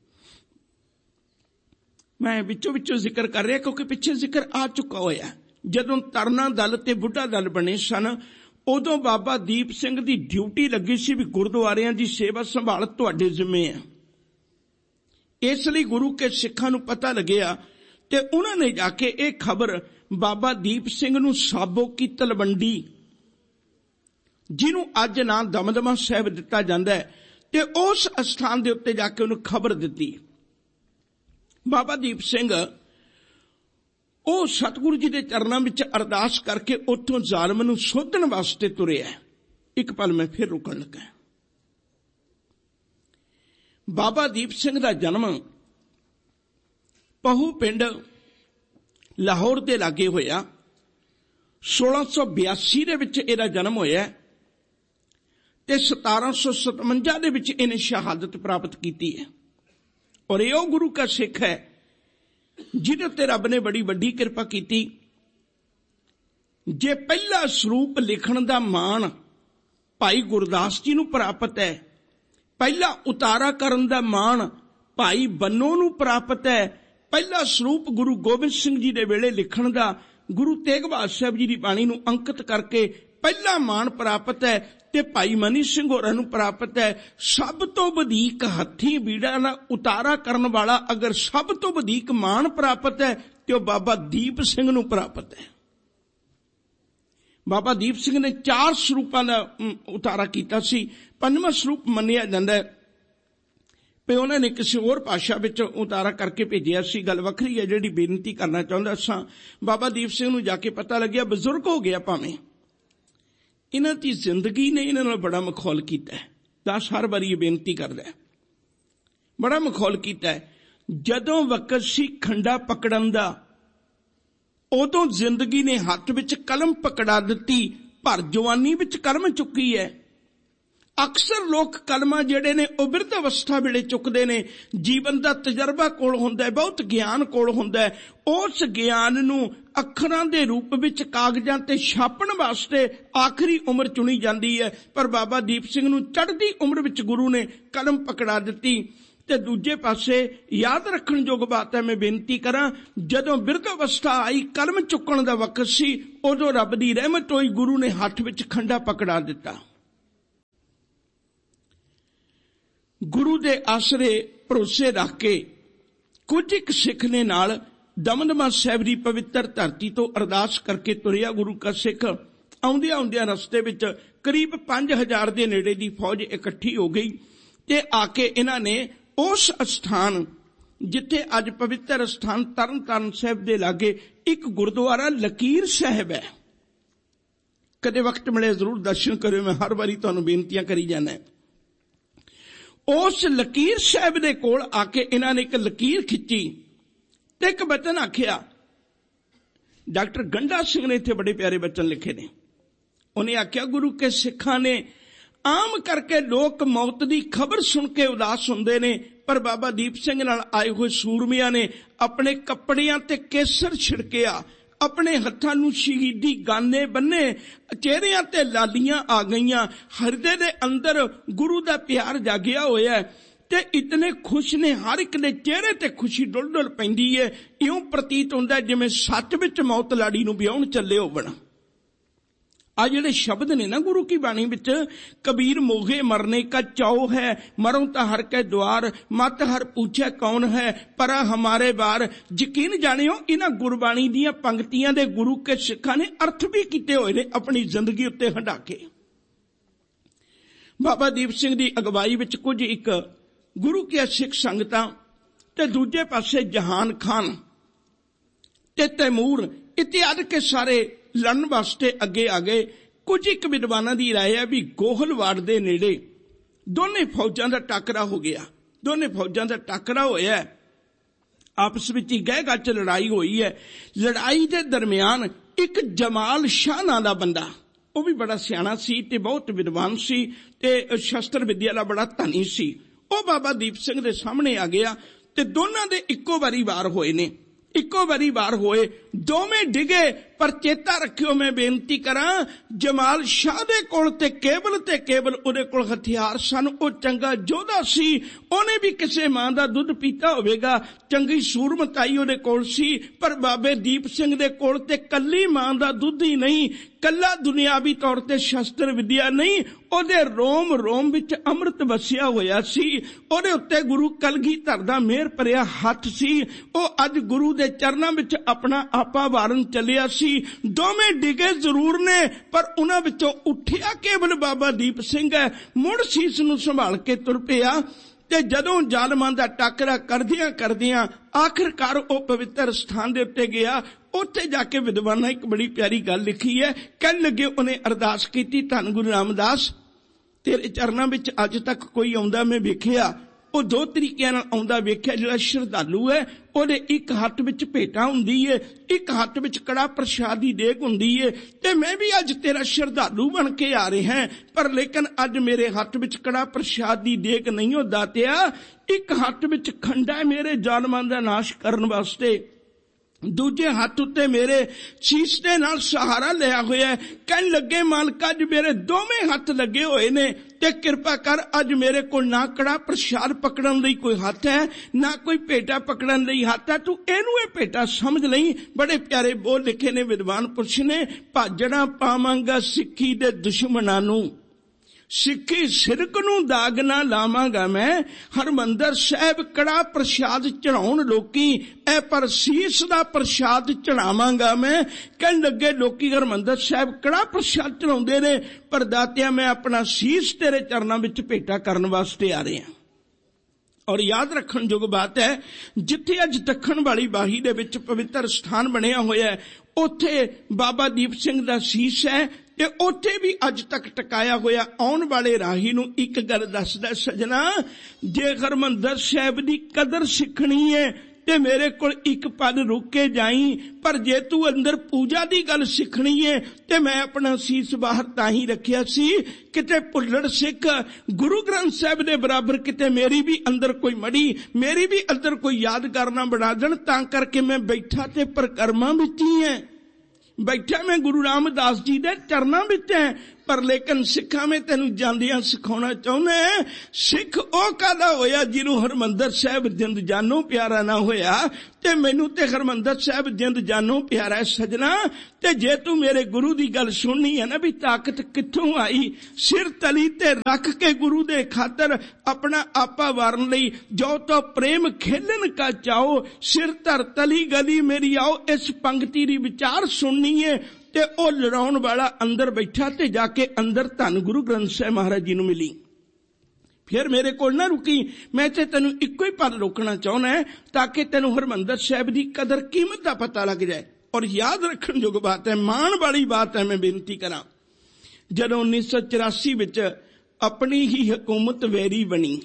ਮੈਂ ਵਿੱਚੋਂ ਵਿੱਚੋਂ ਜ਼ਿਕਰ ਕਰ ਰਿਹਾ ਕਿਉਂਕਿ ਪਿੱਛੇ ਜ਼ਿਕਰ ਆ ਚੁੱਕਾ ਹੋਇਆ। ਜਦੋਂ ਤਰਨਾ ਦਲ ਤੇ ਬੁੱਢਾ ਦਲ ਬਣੇ ਸਨ, ਉਦੋਂ ਬਾਬਾ ਦੀਪ ਸਿੰਘ ਦੀ ਡਿਊਟੀ ਲੱਗੀ ਸੀ ਵੀ ਗੁਰਦੁਆਰਿਆਂ ਦੀ ਸੇਵਾ ਸੰਭਾਲ ਤੁਹਾਡੇ ਜ਼ਿੰਮੇ ਹੈ। ਇਸ ਲਈ ਗੁਰੂ ਕੇ ਸਿੱਖਾਂ ਨੂੰ ਪਤਾ ਲੱਗਿਆ ਤੇ ਉਹਨਾਂ ਨੇ ਜਾ ਕੇ ਇਹ ਖਬਰ ਬਾਬਾ ਦੀਪ ਸਿੰਘ ਨੂੰ ਸਾਬੋ ਕੀ ਤਲਵੰਡੀ, ਜਿਹਨੂੰ ਅੱਜ ਨਾਂ ਦਮਦਮਾ ਸਾਹਿਬ ਦਿੱਤਾ ਜਾਂਦਾ ਹੈ, ਤੇ ਉਸ ਅਸਥਾਨ ਦੇ ਉੱਤੇ ਜਾ ਕੇ ਉਹਨੂੰ ਖਬਰ ਦਿੱਤੀ। ਬਾਬਾ ਦੀਪ ਸਿੰਘ ਉਹ ਸਤਿਗੁਰੂ ਜੀ ਦੇ ਚਰਨਾਂ ਵਿੱਚ ਅਰਦਾਸ ਕਰਕੇ ਉੱਥੋਂ ਜ਼ਾਲਮ ਨੂੰ ਸੋਧਣ ਵਾਸਤੇ ਤੁਰਿਆ। ਇੱਕ ਪਲ ਮੈਂ ਫਿਰ ਰੁਕਣ ਲੱਗਾ। ਬਾਬਾ ਦੀਪ ਸਿੰਘ ਦਾ ਜਨਮ ਪਹੂ ਪਿੰਡ ਲਾਹੌਰ ਦੇ ਲਾਗੇ ਹੋਇਆ। ਸੋਲਾਂ ਸੌ ਬਿਆਸੀ ਦੇ ਵਿੱਚ ਇਹਦਾ ਜਨਮ ਹੋਇਆ ਤੇ ਸਤਾਰਾਂ ਸੌ ਸਤਵੰਜਾ ਦੇ ਵਿੱਚ ਇਹਨੇ ਸ਼ਹਾਦਤ ਪ੍ਰਾਪਤ ਕੀਤੀ ਹੈ। ਔਰ ਇਹ ਉਹ ਗੁਰੂ ਕਾ ਸਿੱਖ ਹੈ ਜਿਹਦੇ ਉੱਤੇ ਰੱਬ ਨੇ ਬੜੀ ਵੱਡੀ ਕਿਰਪਾ ਕੀਤੀ। ਜੇ ਪਹਿਲਾ ਸਰੂਪ ਲਿਖਣ ਦਾ ਮਾਣ ਭਾਈ ਗੁਰਦਾਸ ਜੀ ਨੂੰ ਪ੍ਰਾਪਤ ਹੈ, ਪਹਿਲਾ ਉਤਾਰਾ ਕਰਨ ਦਾ ਮਾਣ ਭਾਈ ਬੰਨੋ ਨੂੰ ਪ੍ਰਾਪਤ ਹੈ, ਪਹਿਲਾ ਸਰੂਪ ਗੁਰੂ ਗੋਬਿੰਦ ਸਿੰਘ ਜੀ ਦੇ ਵੇਲੇ ਲਿਖਣ ਦਾ ਗੁਰੂ ਤੇਗ ਬਹਾਦਰ ਸਾਹਿਬ ਜੀ ਦੀ ਬਾਣੀ ਨੂੰ ਅੰਕਿਤ ਕਰਕੇ ਪਹਿਲਾ ਮਾਣ ਪ੍ਰਾਪਤ ਹੈ, ਤੇ ਭਾਈ ਮਨੀ ਸਿੰਘ ਹੋਰਾਂ ਨੂੰ ਪ੍ਰਾਪਤ ਹੈ। ਸਭ ਤੋਂ ਵਧੇਕ ਹੱਥੀਂ ਬੀੜਾ ਨਾਲ ਉਤਾਰਾ ਕਰਨ ਵਾਲਾ ਅਗਰ ਸਭ ਤੋਂ ਵਧੇਕ ਮਾਣ ਪ੍ਰਾਪਤ ਹੈ ਤੇ ਉਹ ਬਾਬਾ ਦੀਪ ਸਿੰਘ ਨੂੰ ਪ੍ਰਾਪਤ ਹੈ। ਬਾਬਾ ਦੀਪ ਸਿੰਘ ਨੇ ਚਾਰ ਸਰੂਪਾਂ ਦਾ ਉਤਾਰਾ ਕੀਤਾ ਸੀ। ਪੰਜਵਾਂ ਸਰੂਪ ਮੰਨਿਆ ਜਾਂਦਾ ਹੈ ਵੀ ਉਹਨਾਂ ਨੇ ਕਿਸੇ ਹੋਰ ਭਾਸ਼ਾ ਵਿੱਚ ਉਤਾਰਾ ਕਰਕੇ ਭੇਜਿਆ ਸੀ। ਗੱਲ ਵੱਖਰੀ ਹੈ ਜਿਹੜੀ ਬੇਨਤੀ ਕਰਨਾ ਚਾਹੁੰਦਾ ਸਾਂ। ਬਾਬਾ ਦੀਪ ਸਿੰਘ ਨੂੰ ਜਾ ਕੇ ਪਤਾ ਲੱਗਿਆ ਬਜ਼ੁਰਗ ਹੋ ਗਿਆ, ਭਾਵੇਂ ਇਹਨਾਂ ਦੀ ਜ਼ਿੰਦਗੀ ਨੇ ਇਹਨਾਂ ਨਾਲ ਬੜਾ ਮਖੌਲ ਕੀਤਾ ਹੈ। ਦਸ ਹਰ ਵਾਰੀ ਇਹ ਬੇਨਤੀ ਕਰਦਾ ਹੈ, ਬੜਾ ਮਖੌਲ ਕੀਤਾ ਹੈ। ਜਦੋਂ ਵਕਤ ਸੀ ਖੰਡਾ ਪਕੜਨ ਦਾ, ਉਦੋਂ ਜ਼ਿੰਦਗੀ ਨੇ ਹੱਥ ਵਿੱਚ ਕਲਮ ਪਕੜਾ ਦਿੱਤੀ, ਭਰ ਜਵਾਨੀ ਵਿੱਚ ਕਲਮ ਚੁੱਕੀ ਹੈ। ਅਕਸਰ ਲੋਕ ਕਲਮਾਂ ਜਿਹੜੇ ਨੇ ਉਹ ਬਿਰਧ ਅਵਸਥਾ ਵੇਲੇ ਚੁੱਕਦੇ ਨੇ। ਜੀਵਨ ਦਾ ਤਜਰਬਾ ਕੋਲ ਹੁੰਦਾ ਹੈ, ਬਹੁਤ ਗਿਆਨ ਕੋਲ ਹੁੰਦਾ ਹੈ। ਉਸ ਗਿਆਨ ਨੂੰ ਅੱਖਰਾਂ ਦੇ ਰੂਪ ਵਿੱਚ ਕਾਗਜ਼ਾਂ ਤੇ ਛਾਪਣ ਵਾਸਤੇ ਆਖਰੀ ਉਮਰ ਚੁਣੀ ਜਾਂਦੀ ਹੈ। ਪਰ ਬਾਬਾ ਦੀਪ ਸਿੰਘ ਨੂੰ ਚੜ੍ਹਦੀ ਉਮਰ ਵਿੱਚ ਗੁਰੂ ਨੇ ਕਲਮ ਪਕੜਾ ਦਿੱਤੀ ਤੇ ਦੂਜੇ ਪਾਸੇ ਯਾਦ ਰੱਖਣਯੋਗ ਬਾਤ ਹੈ, ਮੈਂ ਬੇਨਤੀ ਕਰਾਂ, ਜਦੋਂ ਬਿਰਧ ਅਵਸਥਾ ਆਈ, ਕਲਮ ਚੁੱਕਣ ਦਾ ਵਕਤ ਸੀ, ਉਦੋਂ ਰੱਬ ਦੀ ਰਹਿਮਤ ਹੋਈ, ਗੁਰੂ ਨੇ ਹੱਥ ਵਿੱਚ ਖੰਡਾ ਪਕੜਾ ਦਿੱਤਾ। ਗੁਰੂ ਦੇ ਆਸਰੇ ਭਰੋਸੇ ਰੱਖ ਕੇ ਕੁਝ ਇੱਕ ਸਿੱਖ ਨੇ ਨਾਲ ਦਮਦਮਾ ਸਾਹਿਬ ਦੀ ਪਵਿੱਤਰ ਧਰਤੀ ਤੋਂ ਅਰਦਾਸ ਕਰਕੇ ਤੁਰਿਆ ਗੁਰੂ ਕਾ ਸਿੱਖ। ਆਉਂਦਿਆਂ ਆਉਂਦਿਆਂ ਰਸਤੇ ਵਿੱਚ ਕਰੀਬ ਪੰਜ ਹਜ਼ਾਰ ਦੇ ਨੇੜੇ ਦੀ ਫੌਜ ਇਕੱਠੀ ਹੋ ਗਈ ਤੇ ਆ ਕੇ ਇਹਨਾਂ ਨੇ ਉਸ ਸਥਾਨ ਜਿੱਥੇ ਅੱਜ ਪਵਿੱਤਰ ਸਥਾਨ ਤਰਨ ਤਾਰਨ ਸਾਹਿਬ ਦੇ ਲਾਗੇ ਇੱਕ ਗੁਰਦੁਆਰਾ ਲਕੀਰ ਸਾਹਿਬ ਹੈ, ਕਦੇ ਵਕਤ ਮਿਲੇ ਜ਼ਰੂਰ ਦਰਸ਼ਨ ਕਰਿਓ, ਮੈਂ ਹਰ ਵਾਰੀ ਤੁਹਾਨੂੰ ਬੇਨਤੀਆਂ ਕਰੀ ਜਾਣਾ। ਉਸ ਲਕੀਰ ਸਾਹਿਬ ਦੇ ਕੋਲ ਆ ਕੇ ਇਹਨਾਂ ਨੇ ਇੱਕ ਲਕੀਰ ਖਿੱਚੀ ਤੇ ਇੱਕ ਬਚਨ ਆਖਿਆ। ਡਾਕਟਰ ਗੰਡਾ ਸਿੰਘ ਨੇ ਇੱਥੇ ਬੜੇ ਪਿਆਰੇ ਬਚਨ ਲਿਖੇ ਨੇ। ਉਹਨੇ ਆਖਿਆ, ਗੁਰੂ ਕੇ ਸਿੱਖਾਂ ਨੇ ਆਮ ਕਰਕੇ ਲੋਕ ਮੌਤ ਦੀ ਖਬਰ ਸੁਣ ਕੇ ਉਦਾਸ ਹੁੰਦੇ ਨੇ, ਪਰ ਬਾਬਾ ਦੀਪ ਸਿੰਘ ਨਾਲ ਆਏ ਹੋਏ ਸੂਰਮਿਆਂ ਨੇ ਆਪਣੇ ਕੱਪੜਿਆਂ ਤੇ ਕੇਸਰ ਛਿੜਕਿਆ, ਆਪਣੇ ਹੱਥਾਂ ਨੂੰ ਸ਼ਹੀਦੀ ਗਾਨੇ ਬੰਨੇ, ਚਿਹਰਿਆਂ ਤੇ ਲਾਲੀਆਂ ਆ ਗਈਆਂ, ਹਿਰਦੇ ਦੇ ਅੰਦਰ ਗੁਰੂ ਦਾ ਪਿਆਰ ਜਾਗਿਆ ਹੋਇਆ ਤੇ ਇਤਨੇ ਖੁਸ਼ ਨੇ, ਹਰ ਇੱਕ ਦੇ ਚਿਹਰੇ ਤੇ ਖੁਸ਼ੀ ਡੁੱਲ ਡੁੱਲ ਪੈਂਦੀ ਹੈ। ਇਉਂ ਪ੍ਰਤੀਤ ਹੁੰਦਾ ਜਿਵੇਂ ਸੱਚ ਵਿੱਚ ਮੌਤ ਲਾੜੀ ਨੂੰ ਵਿਆਹੁਣ ਚੱਲੇ ਹੋਵਣ। ਆ ਜਿਹੜੇ ਸ਼ਬਦ ਨੇ ਨਾ ਗੁਰੂ ਕੀ ਬਾਣੀ ਵਿੱਚ, ਕਬੀਰ ਮੋਗੇ ਮਰਨੇ ਕਾ ਚਾਉ ਹੈ, ਮਰੋਂ ਤਾਂ ਹਰ ਕੇ ਦੁਆਰ, ਮਤ ਹਰ ਪੁੱਛੇ ਕੌਣ ਹੈ, ਪਰਾ ਹਮਾਰੇ ਬਾਰ। ਯਕੀਨ ਜਾਣਿਓ, ਇਹਨਾਂ ਗੁਰਬਾਣੀ ਦੀਆਂ ਪੰਕਤੀਆਂ ਦੇ ਗੁਰੂ ਕੇ ਸਿੱਖਾਂ ਨੇ ਅਰਥ ਵੀ ਕੀਤੇ ਹੋਏ ਨੇ ਆਪਣੀ ਜ਼ਿੰਦਗੀ ਉੱਤੇ ਹੰਢਾ ਕੇ। ਬਾਬਾ ਦੀਪ ਸਿੰਘ ਦੀ ਅਗਵਾਈ ਵਿੱਚ ਕੁਝ ਇੱਕ ਗੁਰੂ ਕੀ ਸਿੱਖ ਸੰਗਤਾਂ ਤੇ ਦੂਜੇ ਪਾਸੇ ਜਹਾਨ ਖਾਨ ਤੇ ਤੈਮੂਰ ਇਤਿਆਦਿ ਕੇ ਸਾਰੇ ਲੜਨ ਵਾਸਤੇ ਅੱਗੇ ਆ ਗਏ। ਕੁਝ ਇੱਕ ਵਿਦਵਾਨਾਂ ਦੀ ਰਾਏ ਹੈ ਵੀ ਗੋਹਲਵਾੜ ਦੇ ਨੇੜੇ ਦੋਨੇ ਫੌਜਾਂ ਦਾ ਟਾਕਰਾ ਹੋ ਗਿਆ। ਦੋਨੇ ਫੌਜਾਂ ਦਾ ਟਾਕਰਾ ਹੋਇਆ, ਆਪਸ ਵਿੱਚ ਹੀ ਗਹਿ ਗੱਚ ਲੜਾਈ ਹੋਈ ਹੈ। ਲੜਾਈ ਦੇ ਦਰਮਿਆਨ ਇੱਕ ਜਮਾਲ ਸ਼ਾਹ ਨਾਂ ਦਾ ਬੰਦਾ, ਉਹ ਵੀ ਬੜਾ ਸਿਆਣਾ ਸੀ ਤੇ ਬਹੁਤ ਵਿਦਵਾਨ ਸੀ ਤੇ ਸ਼ਸਤਰ ਵਿਦਿਆ ਦਾ ਬੜਾ ਧਨੀ ਸੀ, ਉਹ ਬਾਬਾ ਦੀਪ ਸਿੰਘ ਦੇ ਸਾਹਮਣੇ ਆ ਗਿਆ ਤੇ ਦੋਨਾਂ ਦੇ ਇੱਕੋ ਵਾਰੀ ਵਾਰ ਹੋਏ ਨੇ। ਇੱਕੋ ਵਾਰੀ ਵਾਰ ਹੋਏ, ਦੋਵੇਂ ਡਿਗੇ, ਪਰ ਚੇਤਾ ਰੱਖਿਓ, ਮੈਂ ਬੇਨਤੀ ਕਰਾਂ, ਜਮਾਲ ਸ਼ਾਹ ਦੇ ਕੋਲ ਤੇ ਕੇਵਲ ਤੇ ਕੇਵਲ ਉਹਦੇ ਕੋਲ ਹਥਿਆਰ ਸਨ। ਉਹ ਚੰਗਾ ਯੋਧਾ ਸੀ, ਉਹਨੇ ਵੀ ਕਿਸੇ ਮਾਂ ਦਾ ਦੁੱਧ ਪੀਤਾ ਹੋਵੇਗਾ, ਚੰਗੀ ਸੂਰਮਤਾਈ ਉਹਦੇ ਕੋਲ ਸੀ। ਪਰ ਬਾਬੇ ਦੀਪ ਸਿੰਘ ਦੇ ਕੋਲ ਤੇ ਕੱਲੀ ਮਾਂ ਦਾ ਦੁੱਧ ਹੀ ਨਹੀਂ, ਕੱਲਾ ਦੁਨਿਆਵੀ ਤੌਰ ਤੇ ਸ਼ਸਤਰ ਵਿਦਿਆ ਨਹੀਂ, ਉਹਦੇ ਰੋਮ ਰੋਮ ਵਿੱਚ ਅੰਮ੍ਰਿਤ ਵਸਿਆ ਹੋਇਆ ਸੀ। ਉਹਦੇ ਉੱਤੇ ਗੁਰੂ ਕਲਗੀਧਰ ਦਾ ਮਿਹਰ ਭਰਿਆ ਹੱਥ ਸੀ। ਉਹ ਅੱਜ ਗੁਰੂ ਦੇ ਚਰਨਾਂ ਵਿੱਚ ਆਪਣਾ ਆਪਾ ਵਾਰਨ ਚੱਲਿਆ ਸੀ। ਦੋਵੇਂ ਡਿਗੇ ਜ਼ਰੂਰ ਨੇ, ਪਰ ਉਹਨਾਂ ਵਿੱਚੋਂ ਉੱਠਿਆ ਕੇਵਲ ਬਾਬਾ ਦੀਪ ਸਿੰਘ ਹੈ। ਮੁੜ ਸੀਸ ਨੂੰ ਸੰਭਾਲ ਕੇ ਤੁਰ ਪਿਆ ਤੇ ਜਦੋਂ ਜ਼ਾਲਮਾਂ ਦਾ ਟਾਕਰਾ ਕਰਦਿਆਂ ਕਰਦਿਆਂ ਆਖਿਰਕਾਰ ਉਹ ਪਵਿੱਤਰ ਸਥਾਨ ਦੇ ਉੱਤੇ ਗਿਆ, ਉੱਥੇ ਜਾ ਕੇ ਵਿਦਵਾਨਾਂ ਇੱਕ ਬੜੀ ਪਿਆਰੀ ਗੱਲ ਲਿਖੀ ਹੈ। ਕਹਿਣ ਲੱਗੇ, ਉਹਨੇ ਅਰਦਾਸ ਕੀਤੀ, ਧੰਨ ਗੁਰੂ ਰਾਮਦਾਸ, ਤੇਰੇ ਚਰਨਾਂ ਵਿੱਚ ਅੱਜ ਤੱਕ ਕੋਈ ਆਉਂਦਾ ਮੈਂ ਵੇਖਿਆ, ਉਹ ਦੋ ਤਰੀਕਿਆਂ ਨਾਲ ਆਉਂਦਾ ਵੇਖਿਆ। ਜਿਹੜਾ ਸ਼ਰਧਾਲੂ ਹੈ ਉਹਦੇ ਇੱਕ ਹੱਥ ਵਿੱਚ ਭੇਟਾ ਹੁੰਦੀ ਹੈ, ਇੱਕ ਹੱਥ ਵਿੱਚ ਕੜਾ ਪ੍ਰਸ਼ਾਦ ਦੀ ਦੇਗ ਹੁੰਦੀ ਹੈ, ਤੇ ਮੈਂ ਵੀ ਅੱਜ ਤੇਰਾ ਸ਼ਰਧਾਲੂ ਬਣ ਕੇ ਆ ਰਿਹਾ, ਪਰ ਲੇਕਿਨ ਅੱਜ ਮੇਰੇ ਹੱਥ ਵਿੱਚ ਕੜਾ ਪ੍ਰਸ਼ਾਦ ਦੀ ਦੇਗ ਨਹੀਂ ਹੋ ਦਾਤਿਆ, ਇੱਕ ਹੱਥ ਵਿੱਚ ਖੰਡਾ ਮੇਰੇ ਜ਼ਾਲਮਾਂ ਦਾ ਨਾਸ਼ ਕਰਨ ਵਾਸਤੇ, ਦੂਜੇ ਹੱਥ ਉੱਤੇ ਮੇਰੇ ਸੀਸ ਦੇ ਨਾਲ ਸਹਾਰਾ ਲਿਆ ਹੋਇਆ। ਕਹਿਣ ਲੱਗੇ, ਮਾਲਕਾ ਅੱਜ ਮੇਰੇ ਦੋਵੇਂ ਹੱਥ ਲੱਗੇ ਹੋਏ ਨੇ ਤੇ ਕਿਰਪਾ ਕਰ, ਅੱਜ ਮੇਰੇ ਕੋਲ ਨਾ ਕੜਾ ਪ੍ਰਸ਼ਾਦ ਪਕੜਨ ਲਈ ਕੋਈ ਹੱਥ ਹੈ, ਨਾ ਕੋਈ ਭੇਟਾ ਪਕੜਨ ਲਈ ਹੱਥ ਹੈ, ਤੂੰ ਇਹਨੂੰ ਇਹ ਭੇਟਾ ਸਮਝ ਲਈ। ਬੜੇ ਪਿਆਰੇ ਬੋਲ ਲਿਖੇ ਨੇ ਵਿਦਵਾਨ ਪੁਰਸ਼ ਨੇ, ਭਾਜਣਾ ਪਾਵਾਂਗਾ ਸਿੱਖੀ ਦੇ ਦੁਸ਼ਮਣਾਂ ਨੂੰ, ਸਿੱਖੀ ਸਿਰਕ ਨੂੰ ਦਾਗ ਨਾ ਲਾਵਾਂਗਾ ਮੈਂ, ਹਰਮੰਦਰ ਸਾਹਿਬ ਕੜਾ ਪ੍ਰਸ਼ਾਦ ਚੜਾਉਣ ਲੋਕੀ, ਐ ਪਰ ਸੀਸ ਦਾ ਪ੍ਰਸ਼ਾਦ ਚੜਾਵਾਂਗਾ ਮੈਂ। ਕਹਿਣ ਲੱਗੇ, ਲੋਕੀ ਹਰਮੰਦਰ ਸਾਹਿਬ ਕੜਾ ਪ੍ਰਸ਼ਾਦ ਚੜਾਉਂਦੇ ਨੇ, ਪਰ ਦਾਤਿਆ ਮੈਂ ਆਪਣਾ ਸੀਸ ਤੇਰੇ ਚਰਨਾਂ ਵਿੱਚ ਭੇਟਾ ਕਰਨ ਵਾਸਤੇ ਆ ਰਿਹਾ। ਔਰ ਯਾਦ ਰੱਖਣ ਯੋਗ ਬਾਤ ਹੈ, ਜਿੱਥੇ ਅੱਜ ਦੱਖਣ ਵਾਲੀ ਬਾਹੀ ਦੇ ਵਿੱਚ ਪਵਿੱਤਰ ਸਥਾਨ ਬਣਿਆ ਹੋਇਆ ਹੈ, ਉੱਥੇ ਬਾਬਾ ਦੀਪ ਸਿੰਘ ਦਾ ਸੀਸ ਹੈ ਤੇ ਉੱਥੇ ਵੀ ਅੱਜ ਤੱਕ ਟਿਕਾਇਆ ਹੋਇਆ। ਆਉਣ ਵਾਲੇ ਰਾਹੀ ਨੂੰ ਇੱਕ ਗੱਲ ਦੱਸਦਾ, ਸਜਣਾ, ਜੇ ਹਰਿਮੰਦਰ ਸਾਹਿਬ ਦੀ ਕਦਰ ਸਿੱਖਣੀ ਹੈ ਤੇ ਮੇਰੇ ਕੋਲ ਇੱਕ ਪਲ ਰੁਕ ਕੇ ਜਾਈ, ਪਰ ਜੇ ਤੂੰ ਅੰਦਰ ਪੂਜਾ ਦੀ ਗੱਲ ਸਿੱਖਣੀ ਹੈ ਤੇ ਮੈਂ ਆਪਣਾ ਸੀਸ ਬਾਹਰ ਤਾਂ ਹੀ ਰੱਖਿਆ ਸੀ, ਕਿਤੇ ਭੁੱਲੜ ਸਿੱਖ ਗੁਰੂ ਗ੍ਰੰਥ ਸਾਹਿਬ ਦੇ ਬਰਾਬਰ ਕਿਤੇ ਮੇਰੀ ਵੀ ਅੰਦਰ ਕੋਈ ਮੜੀ, ਮੇਰੀ ਵੀ ਅੰਦਰ ਕੋਈ ਯਾਦਗਾਰ ਨਾ ਬਣਾ ਦੇਣ, ਤਾਂ ਕਰਕੇ ਮੈਂ ਬੈਠਾ ਤੇ ਪ੍ਰਕਰਮਾਂ ਵਿੱਚ ਹੀ ਹੈ, ਬੈਠਾ ਮੈਂ ਗੁਰੂ ਰਾਮਦਾਸ ਜੀ ਦੇ ਚਰਨਾਂ ਵਿੱਚ ਹੈ, पर लेकिन सिखा में तेनू जांदियां सिखाउणा चाहुंदा है, सिख ओ कादा होया जिन्हों हरमंदर साहिब जिंद जानो प्यारा ना होया। ते मैनू ते हरमंदर साहिब जिंद जानो प्यारा है सजना। ते जे तू मेरे गुरु दी गल सुननी है ना भी ताकत कित्थों आई, सिर तली ते रख के गुरु दे खातर अपना आपा वारन लई जो तो प्रेम खेलन का चाहो, सिर धर तली गली मेरी आओ। इस पंक्ति दी विचार सुननी है ते ओ लड़ाउण वाला अंदर बैठा ते जाके अंदर धन गुरु ग्रंथ साहिब महाराज जी नूं मिली। फिर मेरे कोल ना रुकी, मैं ते तेनू इक्को ही पल रोकना चाहना है ताकि तेनू हरमंदर साहिब दी कदर कीमत दा पता लग जाए। और याद रखण जोग बात है, मान वाली बात है, मैं बेनती करा। जदों उन्नीस सौ चौरासी विच अपनी ही हुकूमत वैरी बनी,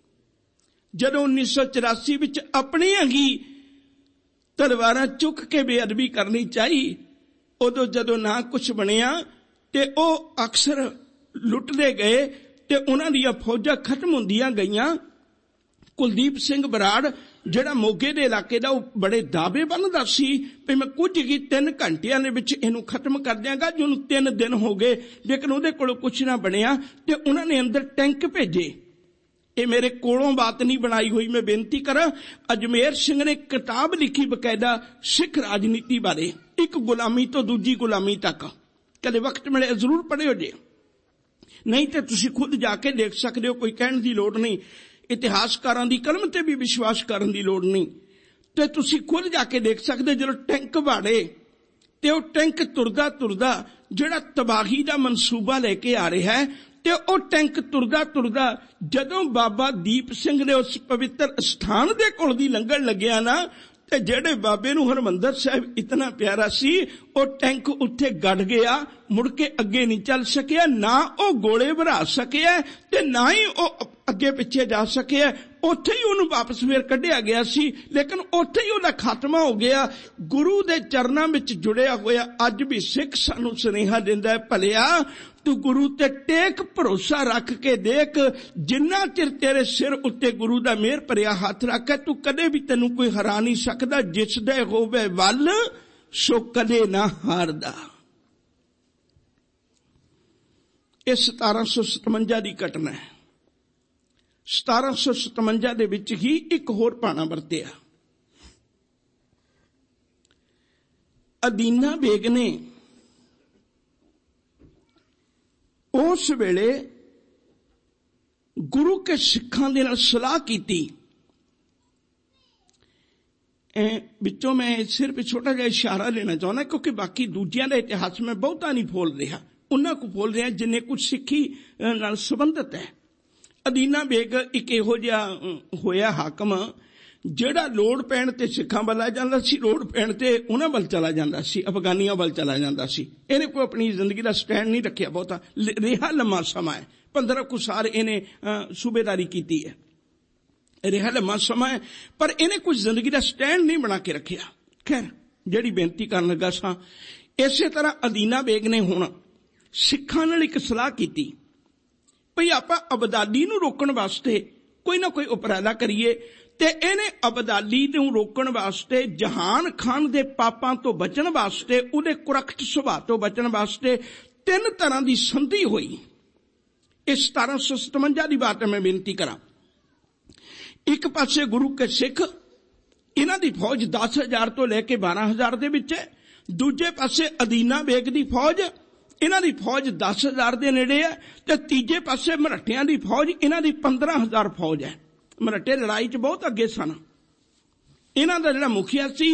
जदों उन्नीस सौ चौरासी विच अपनी ही तलवारां चुक के बेअदबी करनी चाहिए, उदों जदों ना कुछ बनिया ते ओ अक्सर लुटदे गए ते उन्हां दीयां फौजां खत्म हुंदियां गईयां। कुलदीप सिंह बराड़ जिहड़ा मोगे दे इलाके दा बड़े दावे बनदा सी भी मैं कुछ ही तीन घंटियां दे विच इहनूं खत्म कर दियांगा, जिहनूं तीन दिन हो गए लेकिन उहदे कोलों कुछ ना बनिया ते उन्हां ने अंदर टैंक भेजे। ये मेरे कोलों बात नहीं बनाई हुई, मैं बेनती करा। अजमेर सिंह ने किताब लिखी बकायदा सिख राजनीति बारे, एक गुलामी तो दूजी गुलामी तक। कदे वक्त मिले जरूर पढ़ियो जे, नहीं तो तुसी खुद जाके देख सकते हो, कोई कहण दी लोड़ नहीं। इतिहासकारां दी कलम ते भी विश्वास करन दी लोड़ नहीं, ते तुसी खुद जाके देख सकते। जो टैंक बाड़े ते ओ टैंक तुरदा तुरदा जिहड़ा तबाही दा मनसूबा लेके आ रहा है, ते ओ टैंक तुरदा तुरदा जदों बाबा दीप सिंह ने उस पवित्र स्थान दे कोल दी लंघण लग्या ना, ते जेड़े बाबे नूं हरमंदर साहिब इतना प्यारा सी, ओ टैंक उत्थे गड़ गया, मुड़ के अगे नहीं चल सकिया, ना ओ गोले भरा सकिया ते ना ही ओ अगे पिछे जा सकिया। उत्थे ही उन्हें वापस फिर कढ़िया गया सी, लेकिन उत्थे ही उहदा खात्मा हो गया। गुरु दे चरनां विच जुड़िया होया अज भी सिख सानू सुनेहा दिंदा है, भलिया तू गुरु ते टेक भरोसा रख के देख, जिन्ना चिर तेरे सिर उत्ते गुरु दा मेहर भरिया हाथ रखे, तू कदे भी तेनू कोई हरा नहीं सकदा। जिस दे होवे वल सो कदे ना हारदा। ये सतारा सौ सतवंजा की घटना है। सतारा सौ सतवंजा दे विच ही एक होर पाना वरतिया। अदीना बेग ने उस वेले गुरु के सिखां दे नाल सलाह कीती। विचों मैं सिर्फ छोटा जिहा इशारा लेना चाहना, क्योंकि बाकी दूजियां दा इतिहास में बहुता नहीं बोल रहा, उन्हां को बोल रहा जिन्हें कुछ सिक्खी नाल संबंधित है। अदीना बेग एक इहो जिहा होया हाकम ਜਿਹੜਾ ਲੋੜ ਪੈਣ ਤੇ ਸਿੱਖਾਂ ਵੱਲ ਆ ਜਾਂਦਾ ਸੀ, ਲੋੜ ਪੈਣ ਤੇ ਉਹਨਾਂ ਵੱਲ ਚਲਾ ਜਾਂਦਾ ਸੀ, ਅਫਗਾਨੀਆਂ ਵੱਲ ਚਲਾ ਜਾਂਦਾ ਸੀ। ਇਹਨੇ ਕੋਈ ਆਪਣੀ ਜ਼ਿੰਦਗੀ ਦਾ ਸਟੈਂਡ ਨਹੀਂ ਰੱਖਿਆ ਬਹੁਤਾ, ਰਿਹਾ ਲੰਮਾ ਸਮਾਂ ਹੈ, ਪੰਦਰਾਂ ਕੁ ਸਾਲ ਇਹਨੇ ਸੂਬੇਦਾਰੀ ਕੀਤੀ ਹੈ, ਰਿਹਾ ਲੰਮਾ ਸਮਾਂ ਹੈ, ਪਰ ਇਹਨੇ ਕੁਝ ਜ਼ਿੰਦਗੀ ਦਾ ਸਟੈਂਡ ਨਹੀਂ ਬਣਾ ਕੇ ਰੱਖਿਆ। ਖੈਰ ਜਿਹੜੀ ਬੇਨਤੀ ਕਰਨ ਲੱਗਾ ਸਾਂ, ਇਸੇ ਤਰ੍ਹਾਂ ਅਦੀਨਾ ਬੇਗ ਨੇ ਹੁਣ ਸਿੱਖਾਂ ਨਾਲ ਇੱਕ ਸਲਾਹ ਕੀਤੀ ਭਈ ਆਪਾਂ ਅਬਦਾਲੀ ਨੂੰ ਰੋਕਣ ਵਾਸਤੇ ਕੋਈ ਨਾ ਕੋਈ ਉਪਰਾਲਾ ਕਰੀਏ। ਤੇ ਇਹਨੇ ਅਬਦਾਲੀ ਨੂੰ ਰੋਕਣ ਵਾਸਤੇ, ਜਹਾਨ ਖਾਨ ਦੇ ਪਾਪਾਂ ਤੋਂ ਬਚਣ ਵਾਸਤੇ, ਉਹਦੇ ਕੁਰਖਤ ਸੁਭਾਅ ਤੋਂ ਬਚਣ ਵਾਸਤੇ ਤਿੰਨ ਤਰ੍ਹਾਂ ਦੀ ਸੰਧੀ ਹੋਈ। ਇਹ ਸਤਾਰਾਂ ਸੌ ਸਤਵੰਜਾ ਦੀ ਬਾਤ ਹੈ, ਮੈਂ ਬੇਨਤੀ ਕਰਾਂ। ਇੱਕ ਪਾਸੇ ਗੁਰੂ ਕੇ ਸਿੱਖ, ਇਹਨਾਂ ਦੀ ਫੌਜ ਦਸ ਹਜ਼ਾਰ ਤੋਂ ਲੈ ਕੇ ਬਾਰਾਂ ਹਜ਼ਾਰ ਦੇ ਵਿੱਚ ਹੈ। ਦੂਜੇ ਪਾਸੇ ਅਦੀਨਾ ਬੇਗ ਦੀ ਫੌਜ, ਇਹਨਾਂ ਦੀ ਫੌਜ ਦਸ ਹਜ਼ਾਰ ਦੇ ਨੇੜੇ ਹੈ। ਤੇ ਤੀਜੇ ਪਾਸੇ ਮਰਾਠਿਆਂ ਦੀ ਫੌਜ, ਇਹਨਾਂ ਦੀ ਪੰਦਰਾਂ ਹਜ਼ਾਰ ਫੌਜ ਹੈ। ਮਰਾਠੇ ਲੜਾਈ ਚ ਬਹੁਤ ਅੱਗੇ ਸਨ। ਇਹਨਾਂ ਦਾ ਜਿਹੜਾ ਮੁਖੀਆ ਸੀ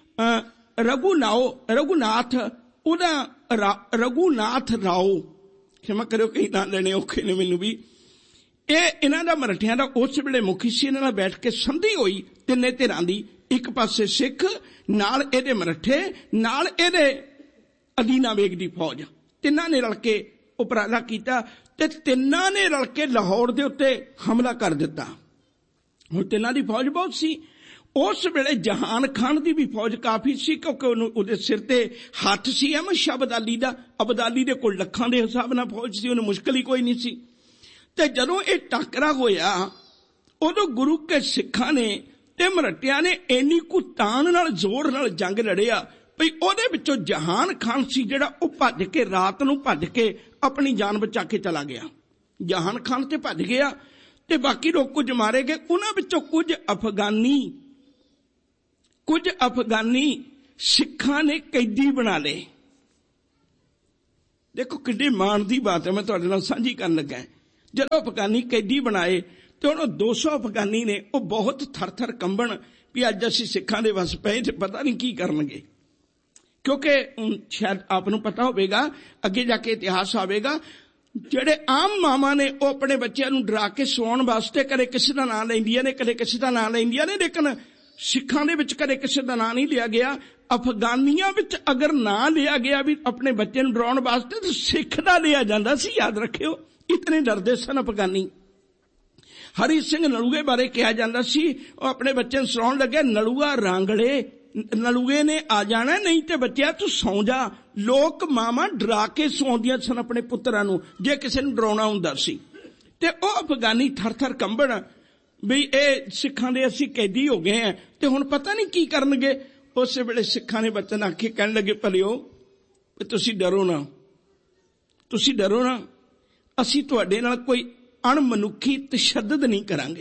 ਰਘੂਨਾਓ ਰਘੂਨਾਥ, ਉਹਦਾ ਰਘੂਨਾਥ ਰਾਓ, ਖਿਮਾ ਕਰਿਓ ਕਈ ਨਾਂ ਲੈਣੇ ਔਖੇ ਨੇ ਮੈਨੂੰ ਵੀ। ਇਹ ਇਹਨਾਂ ਦਾ ਮਰਾਠਿਆਂ ਦਾ ਉਸ ਵੇਲੇ ਮੁਖੀ ਸੀ। ਇਹਨਾਂ ਨਾਲ ਬੈਠ ਕੇ ਸੰਧੀ ਹੋਈ ਤਿੰਨੇ ਧਿਰਾਂ ਦੀ, ਇੱਕ ਪਾਸੇ ਸਿੱਖ, ਨਾਲ ਇਹਦੇ ਮਰਾਠੇ, ਨਾਲ ਇਹਦੇ ਅਦੀਨਾ ਬੇਗ ਦੀ ਫੌਜ। ਤਿੰਨਾਂ ਨੇ ਰਲ ਕੇ ਉਪਰਾਲਾ ਕੀਤਾ ਤੇ ਤਿੰਨਾਂ ਨੇ ਰਲ ਕੇ ਲਾਹੌਰ ਦੇ ਉੱਤੇ ਹਮਲਾ ਕਰ ਦਿੱਤਾ। ਹੁਣ ਤਿੰਨਾਂ ਦੀ ਫੌਜ ਬਹੁਤ ਸੀ। ਉਸ ਵੇਲੇ ਜਹਾਨ ਖਾਨ ਦੀ ਵੀ ਫੌਜ ਕਾਫੀ ਸੀ, ਕਿਉਂਕਿ ਉਹਨੂੰ ਉਹਦੇ ਸਿਰ ਤੇ ਹੱਥ ਸੀ ਅਹਿਮਦ ਸ਼ਾਹ ਅਬਦਾਲੀ ਦਾ। ਅਬਦਾਲੀ ਦੇ ਕੋਲ ਲੱਖਾਂ ਦੇ ਹਿਸਾਬ ਨਾਲ ਫੌਜ ਸੀ, ਉਹਨੂੰ ਮੁਸ਼ਕਿਲ ਹੀ ਕੋਈ ਨਹੀਂ ਸੀ। ਤੇ ਜਦੋਂ ਇਹ ਟਾਕਰਾ ਹੋਇਆ, ਉਦੋਂ ਗੁਰੂ ਕੇ ਸਿੱਖਾਂ ਨੇ ਤੇ ਮਰਾਠਿਆਂ ਨੇ ਇੰਨੀ ਕੁ ਤਾਣ ਨਾਲ, ਜ਼ੋਰ ਨਾਲ ਜੰਗ ਲੜਿਆ, ਭਈ ਉਹਦੇ ਵਿੱਚੋਂ ਜਹਾਨ ਖਾਨ ਸੀ ਜਿਹੜਾ ਉਹ ਭੱਜ ਕੇ ਰਾਤ ਨੂੰ ਭੱਜ ਕੇ ਆਪਣੀ ਜਾਨ ਬਚਾ ਕੇ ਚਲਾ ਗਿਆ। ਜਹਾਨ ਖਾਨ ਤੇ ਭੱਜ ਗਿਆ ਤੇ ਬਾਕੀ ਲੋਕ ਕੁਝ ਮਾਰੇ ਗਏ। ਉਹਨਾਂ ਵਿੱਚੋਂ ਕੁਝ ਅਫਗਾਨੀ ਕੁਝ ਅਫਗਾਨੀ ਸਿੱਖਾਂ ਨੇ ਕੈਦੀ ਬਣਾ ਲਏ। ਦੇਖੋ ਕਿੱਡੀ ਮਾਣ ਦੀ ਬਾਤ ਹੈ, ਮੈਂ ਤੁਹਾਡੇ ਨਾਲ ਸਾਂਝੀ ਕਰਨ ਲੱਗਾ। ਜਦੋਂ ਅਫਗਾਨੀ ਕੈਦੀ ਬਣਾਏ ਤੇ ਉਹਨੂੰ ਦੋ ਸੌ ਅਫਗਾਨੀ ਨੇ ਉਹ ਬਹੁਤ ਥਰ ਥਰ ਕੰਬਣ ਵੀ ਅੱਜ ਅਸੀਂ ਸਿੱਖਾਂ ਦੇ ਵਸ ਪਏ ਤੇ ਪਤਾ ਨਹੀਂ ਕੀ ਕਰਨਗੇ। ਕਿਉਂਕਿ ਸ਼ਾਇਦ ਆਪ ਨੂੰ ਪਤਾ ਹੋਵੇਗਾ, ਅੱਗੇ ਜਾ ਕੇ ਇਤਿਹਾਸ ਆਵੇਗਾ, ਜਿਹੜੇ ਆਮ ਮਾਵਾਂ ਨੇ ਉਹ ਆਪਣੇ ਬੱਚਿਆਂ ਨੂੰ ਡਰਾ ਕੇ ਸਵਾਉਣ ਵਾਸਤੇ ਕਦੇ ਕਿਸੇ ਦਾ ਨਾਂ ਲੈਂਦੀਆਂ ਨੇ, ਕਦੇ ਕਿਸੇ ਦਾ ਨਾਂ ਲੈਂਦੀਆਂ ਨੇ, ਲੇਕਿਨ ਸਿੱਖਾਂ ਦੇ ਵਿੱਚ ਕਦੇ ਕਿਸੇ ਦਾ ਨਾਂ ਨਹੀਂ ਲਿਆ ਗਿਆ। ਅਫਗਾਨੀਆਂ ਵਿੱਚ ਅਗਰ ਨਾਂ ਲਿਆ ਗਿਆ ਵੀ ਆਪਣੇ ਬੱਚੇ ਨੂੰ ਡਰਾਉਣ ਵਾਸਤੇ ਤਾਂ ਸਿੱਖ ਦਾ ਲਿਆ ਜਾਂਦਾ ਸੀ। ਯਾਦ ਰੱਖਿਓ, ਇਤਨੇ ਡਰਦੇ ਸਨ ਅਫਗਾਨੀ। ਹਰੀ ਸਿੰਘ ਨਲੂਏ ਬਾਰੇ ਕਿਹਾ ਜਾਂਦਾ ਸੀ, ਉਹ ਆਪਣੇ ਬੱਚੇ ਨੂੰ ਸੁਣਾਉਣ ਲੱਗੇ, ਨਲੂਆ ਰਾਂਗੜੇ, ਨਲੂਏ ਨੇ ਆ ਜਾਣਾ, ਨਹੀਂ ਤੇ ਬੱਚਿਆ ਤੂੰ ਸੌਂ ਜਾ। ਲੋਕ ਮਾਵਾਂ ਡਰਾ ਕੇ ਸੌਂਦੀਆਂ ਸਨ ਆਪਣੇ ਪੁੱਤਰਾਂ ਨੂੰ ਜੇ ਕਿਸੇ ਨੂੰ ਡਰਾਉਣਾ ਹੁੰਦਾ ਸੀ। ਤੇ ਉਹ ਅਫਗਾਨੀ ਥਰ ਥਰ ਕੰਬਣ ਵੀ ਇਹ ਸਿੱਖਾਂ ਦੇ ਅਸੀਂ ਕੈਦੀ ਹੋ ਗਏ ਆ ਤੇ ਹੁਣ ਪਤਾ ਨਹੀਂ ਕੀ ਕਰਨਗੇ। ਉਸੇ ਵੇਲੇ ਸਿੱਖਾਂ ਨੇ ਬਚਨ ਆਖੇ, ਕਹਿਣ ਲੱਗੇ, ਭਲਿਓ ਤੁਸੀਂ ਡਰੋ ਨਾ, ਤੁਸੀਂ ਡਰੋ ਨਾ, ਅਸੀਂ ਤੁਹਾਡੇ ਨਾਲ ਕੋਈ ਅਣਮਨੁੱਖੀ ਤਸ਼ੱਦਦ ਨਹੀਂ ਕਰਾਂਗੇ,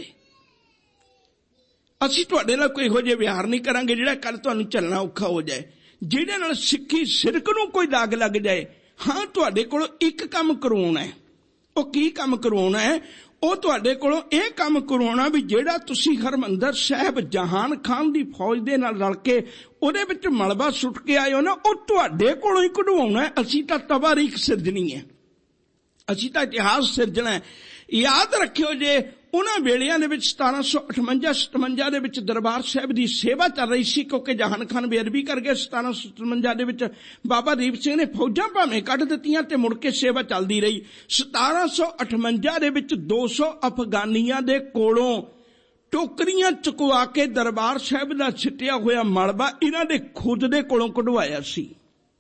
ਅਸੀਂ ਤੁਹਾਡੇ ਨਾਲ ਕੋਈ ਇਹੋ ਜਿਹੇ ਵਿਹਾਰ ਨਹੀਂ ਕਰਾਂਗੇ ਜਿਹੜਾ ਕੱਲ ਤੁਹਾਨੂੰ ਚੱਲਣਾ ਔਖਾ ਹੋ ਜਾਏ, ਜਿਹਦੇ ਨਾਲ ਸਿੱਖੀ ਸਿਰਕ ਨੂੰ ਕੋਈ ਦਾਗ ਲੱਗ ਜਾਏ। ਹਾਂ, ਤੁਹਾਡੇ ਕੋਲੋਂ ਇੱਕ ਕੰਮ ਕਰਵਾਉਣਾ ਹੈ। ਉਹ ਕੀ ਕੰਮ ਕਰਵਾਉਣਾ ਹੈ? ਉਹ ਤੁਹਾਡੇ ਕੋਲੋਂ ਇਹ ਕੰਮ ਕਰਵਾਉਣਾ ਵੀ ਜਿਹੜਾ ਤੁਸੀਂ ਹਰਮੰਦਰ ਸਾਹਿਬ ਜਹਾਨ ਖਾਨ ਦੀ ਫੌਜ ਦੇ ਨਾਲ ਰਲ ਕੇ ਉਹਦੇ ਵਿੱਚ ਮਲਬਾ ਸੁੱਟ ਕੇ ਆਏ ਹੋ ਨਾ, ਉਹ ਤੁਹਾਡੇ ਕੋਲੋਂ ਹੀ ਕਢਵਾਉਣਾ ਹੈ। ਅਸੀਂ ਤਾਂ ਤਵਾਰੀਖ ਸਿਰਜਣੀ ਹੈ, ਅਸੀਂ ਤਾਂ ਇਤਿਹਾਸ ਸਿਰਜਣਾ ਹੈ। ਯਾਦ ਰੱਖਿਓ, ਜੇ ਉਹਨਾਂ ਵੇਲਿਆਂ ਦੇ ਵਿੱਚ ਸਤਾਰਾਂ ਸੌ ਅਠਵੰਜਾ ਸਤਵੰਜਾ ਦੇ ਵਿੱਚ ਦਰਬਾਰ ਸਾਹਿਬ ਦੀ ਸੇਵਾ ਚੱਲ ਰਹੀ ਸੀ, ਕਿਉਂਕਿ ਜਹਾਨ ਖਾਨ ਬੇਅਦਬੀ ਕਰ ਗਏ। ਸਤਾਰਾਂ ਸੌ ਸਤਵੰਜਾ ਦੇ ਵਿੱਚ ਬਾਬਾ ਦੀਪ ਸਿੰਘ ਨੇ ਫੌਜਾਂ ਭਾਵੇਂ ਕੱਢ ਦਿੱਤੀਆਂ ਤੇ ਮੁੜ ਕੇ ਸੇਵਾ ਚੱਲਦੀ ਰਹੀ। ਸਤਾਰਾਂ ਸੌ ਅਠਵੰਜਾ ਦੇ ਵਿੱਚ ਦੋ ਸੌ ਅਫਗਾਨੀਆਂ ਦੇ ਕੋਲੋਂ ਟੋਕਰੀਆਂ ਚੁਕਵਾ ਕੇ ਦਰਬਾਰ ਸਾਹਿਬ ਦਾ ਛਿੱਟਿਆ ਹੋਇਆ ਮਲਬਾ ਇਹਨਾਂ ਦੇ ਖੁਦ ਦੇ ਕੋਲੋਂ ਕਢਵਾਇਆ ਸੀ।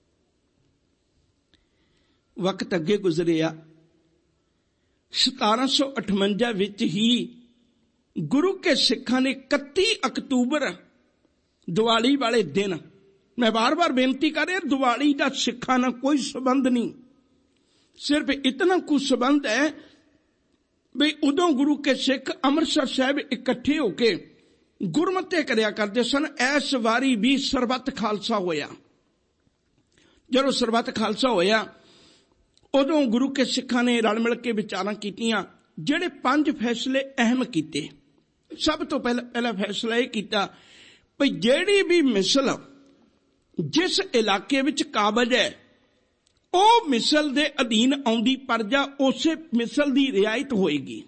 ਵਕਤ ਅੱਗੇ ਗੁਜ਼ਰਿਆ। ਸਤਾਰਾਂ ਸੌ ਅਠਵੰਜਾ ਵਿੱਚ ਹੀ ਗੁਰੂ ਕੇ ਸਿੱਖਾਂ ਨੇ ਇਕੱਤੀ ਅਕਤੂਬਰ ਦੀਵਾਲੀ ਵਾਲੇ ਦਿਨ, ਮੈਂ ਬਾਰ-ਬਾਰ ਬੇਨਤੀ ਕਰ ਰਿਹਾ, ਦੀਵਾਲੀ ਦਾ ਸਿੱਖਾਂ ਨਾਲ ਕੋਈ ਸੰਬੰਧ ਨਹੀਂ, ਸਿਰਫ ਇਤਨਾ ਕੁ ਸੰਬੰਧ ਹੈ ਵੀ ਉਦੋਂ ਗੁਰੂ ਕੇ ਸਿੱਖ ਅੰਮ੍ਰਿਤਸਰ ਸਾਹਿਬ ਇਕੱਠੇ ਹੋ ਕੇ ਗੁਰਮਤਿ ਕਰਿਆ ਕਰਦੇ ਸਨ। ਇਸ ਵਾਰੀ ਵੀ ਸਰਬੱਤ ਖਾਲਸਾ ਹੋਇਆ। ਜਦੋਂ ਸਰਬੱਤ ਖਾਲਸਾ ਹੋਇਆ ਉਦੋਂ ਗੁਰੂ ਕੇ ਸਿੱਖਾਂ ਨੇ ਰਲ ਮਿਲ ਕੇ ਵਿਚਾਰਾਂ ਕੀਤੀਆਂ। ਜਿਹੜੇ ਪੰਜ ਫੈਸਲੇ ਅਹਿਮ ਕੀਤੇ, ਸਭ ਤੋਂ ਪਹਿਲਾਂ ਪਹਿਲਾ ਫੈਸਲਾ ਇਹ ਕੀਤਾ ਵੀ ਜਿਹੜੀ ਵੀ ਮਿਸਲ ਜਿਸ ਇਲਾਕੇ ਵਿੱਚ ਕਾਬਜ ਹੈ ਉਹ ਮਿਸਲ ਦੇ ਅਧੀਨ ਆਉਂਦੀ ਪਰਜਾ ਉਸੇ ਮਿਸਲ ਦੀ ਰਿਆਇਤ ਹੋਏਗੀ।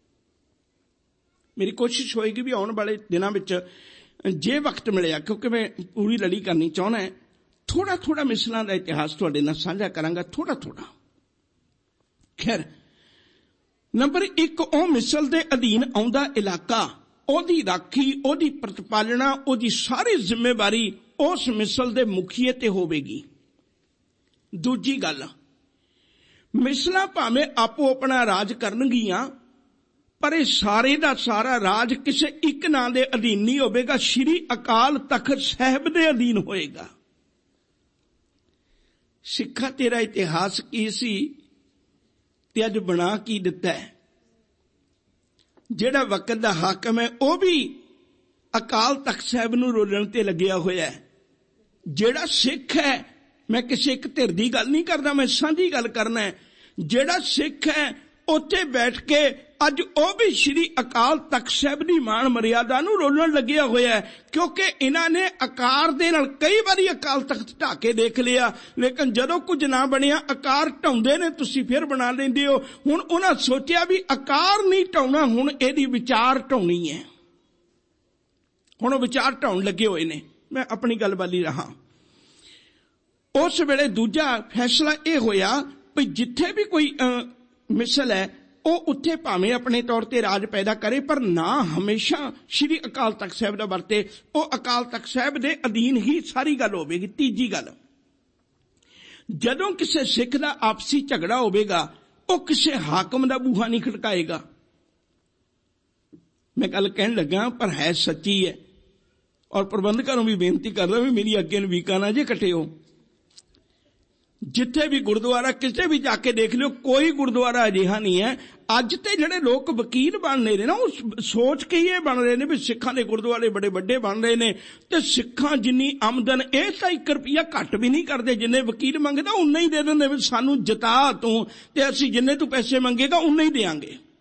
ਮੇਰੀ ਕੋਸ਼ਿਸ਼ ਹੋਏਗੀ ਵੀ ਆਉਣ ਵਾਲੇ ਦਿਨਾਂ ਵਿੱਚ ਜੇ ਵਕਤ ਮਿਲਿਆ, ਕਿਉਂਕਿ ਮੈਂ ਪੂਰੀ ਲੜੀ ਕਰਨੀ ਚਾਹੁੰਦਾ, ਥੋੜਾ ਥੋੜਾ ਮਿਸਲਾਂ ਦਾ ਇਤਿਹਾਸ ਤੁਹਾਡੇ ਨਾਲ ਸਾਂਝਾ ਕਰਾਂਗਾ, ਥੋੜਾ ਥੋੜਾ। ਖੈਰ, ਨੰਬਰ ਇੱਕ, ਉਹ ਮਿਸਲ ਦੇ ਅਧੀਨ ਆਉਂਦਾ ਇਲਾਕਾ, ਉਹਦੀ ਰਾਖੀ, ਉਹਦੀ ਪ੍ਰਤਪਾਲਣਾ, ਉਹਦੀ ਸਾਰੀ ਜ਼ਿੰਮੇਵਾਰੀ ਉਸ ਮਿਸਲ ਦੇ ਮੁਖੀਏ ਤੇ ਹੋਵੇਗੀ। ਦੂਜੀ ਗੱਲ, ਮਿਸਲਾਂ ਭਾਵੇਂ ਆਪੋ ਆਪਣਾ ਰਾਜ ਕਰਨਗੀਆਂ, ਪਰ ਇਹ ਸਾਰੇ ਦਾ ਸਾਰਾ ਰਾਜ ਕਿਸੇ ਇੱਕ ਨਾਂ ਦੇ ਅਧੀਨ ਨਹੀਂ ਹੋਵੇਗਾ, ਸ਼੍ਰੀ ਅਕਾਲ ਤਖਤ ਸਾਹਿਬ ਦੇ ਅਧੀਨ ਹੋਏਗਾ। ਸਿੱਖਾ ਤੇਰਾ ਇਤਿਹਾਸ ਕੀ ਸੀ ਤੇ ਅੱਜ ਬਣਾ ਕੀ ਦਿੱਤਾ ਹੈ? ਜਿਹੜਾ ਵਕਤ ਦਾ ਹਾਕਮ ਹੈ ਉਹ ਵੀ ਅਕਾਲ ਤਖਤ ਸਾਹਿਬ ਨੂੰ ਰੋਲਣ ਤੇ ਲੱਗਿਆ ਹੋਇਆ ਹੈ। ਜਿਹੜਾ ਸਿੱਖ ਹੈ, ਮੈਂ ਕਿਸੇ ਇੱਕ ਧਿਰ ਦੀ ਗੱਲ ਨਹੀਂ ਕਰਦਾ, ਮੈਂ ਸਾਂਝੀ ਗੱਲ ਕਰਨਾ ਹੈ, ਜਿਹੜਾ ਸਿੱਖ ਹੈ ਉੱਥੇ ਬੈਠ ਕੇ ਅੱਜ ਉਹ ਵੀ ਸ਼੍ਰੀ ਅਕਾਲ ਤਖਤ ਸਾਹਿਬ ਦੀ ਮਾਣ ਮਰਿਆਦਾ ਨੂੰ ਰੋਲਣ ਲੱਗਿਆ ਹੋਇਆ ਹੈ। ਕਿਉਂਕਿ ਇਹਨਾਂ ਨੇ ਆਕਾਰ ਦੇ ਨਾਲ ਕਈ ਵਾਰੀ ਅਕਾਲ ਤਖਤ ਢਾਹ ਕੇ ਦੇਖ ਲਿਆ, ਲੇਕਿਨ ਜਦੋਂ ਕੁਝ ਨਾ ਬਣਿਆ, ਆਕਾਰ ਢਾਉਂਦੇ ਨੇ, ਤੁਸੀਂ ਫਿਰ ਬਣਾ ਲੈਂਦੇ ਹੋ। ਹੁਣ ਉਹਨਾਂ ਸੋਚਿਆ ਵੀ ਆਕਾਰ ਨਹੀਂ ਢਾਉਣਾ, ਹੁਣ ਇਹਦੀ ਵਿਚਾਰ ਢਾਉਣੀ ਹੈ। ਹੁਣ ਉਹ ਵਿਚਾਰ ਢਾਉਣ ਲੱਗੇ ਹੋਏ ਨੇ। ਮੈਂ ਆਪਣੀ ਗੱਲ ਵਾਲੀ ਰਹਾ। ਉਸ ਵੇਲੇ ਦੂਜਾ ਫੈਸਲਾ ਇਹ ਹੋਇਆ ਵੀ ਜਿੱਥੇ ਵੀ ਕੋਈ ਮਿਸਲ ਹੈ ਉਹ ਉੱਥੇ ਭਾਵੇਂ ਆਪਣੇ ਤੌਰ ਤੇ ਰਾਜ ਪੈਦਾ ਕਰੇ, ਪਰ ਨਾ ਹਮੇਸ਼ਾ ਸ਼੍ਰੀ ਅਕਾਲ ਤਖਤ ਸਾਹਿਬ ਦਾ ਵਰਤੇ, ਉਹ ਅਕਾਲ ਤਖਤ ਸਾਹਿਬ ਦੇ ਅਧੀਨ ਹੀ ਸਾਰੀ ਗੱਲ ਹੋਵੇਗੀ। ਤੀਜੀ ਗੱਲ, ਜਦੋਂ ਕਿਸੇ ਸਿੱਖ ਦਾ ਆਪਸੀ ਝਗੜਾ ਹੋਵੇਗਾ ਉਹ ਕਿਸੇ ਹਾਕਮ ਦਾ ਬੂਹਾ ਨਹੀਂ ਖੜਕਾਏਗਾ। ਮੈਂ ਗੱਲ ਕਹਿਣ ਲੱਗਾ ਪਰ ਹੈ ਸੱਚੀ ਹੈ। ਔਰ ਪ੍ਰਬੰਧਕਾਂ ਨੂੰ ਵੀ ਬੇਨਤੀ ਕਰਦਾ ਵੀ ਮੇਰੀ ਅੱਗੇ ਨੂੰ ਵੀਕਾਂ ਨਾ ਜੇ ਕੱਟਿਓ। ਜਿੱਥੇ ਵੀ ਗੁਰਦੁਆਰਾ ਕਿਸੇ ਵੀ ਜਾ ਕੇ ਦੇਖ ਲਿਓ, ਕੋਈ ਗੁਰਦੁਆਰਾ ਅਜਿਹਾ ਨਹੀਂ ਹੈ। ਅੱਜ ਤੇ ਜਿਹੜੇ ਲੋਕ ਵਕੀਲ ਬਣ ਰਹੇ ਨੇ ਨਾ, ਉਹ ਸੋਚ ਕੇ ਹੀ ਇਹ ਬਣ ਰਹੇ ਨੇ ਵੀ ਸਿੱਖਾਂ ਦੇ ਗੁਰਦੁਆਰੇ ਬੜੇ ਵੱਡੇ ਬਣ ਰਹੇ ਨੇ ਤੇ ਸਿੱਖਾਂ ਜਿੰਨੀ ਆਮਦਨ ਇਹ ਤਾਂ ਇੱਕ ਰੁਪਈਆ ਘੱਟ ਵੀ ਨਹੀਂ ਕਰਦੇ। ਜਿੰਨੇ ਵਕੀਲ ਮੰਗਦਾ ਉਨਾ ਹੀ ਦੇ ਦਿੰਦੇ ਵੀ ਸਾਨੂੰ ਜਿਤਾ ਤੂੰ, ਤੇ ਅਸੀਂ ਜਿੰਨੇ ਤੂੰ ਪੈਸੇ ਮੰਗੇਗਾ ਉਨਾ ਹੀ ਦੇਾਂਗੇ।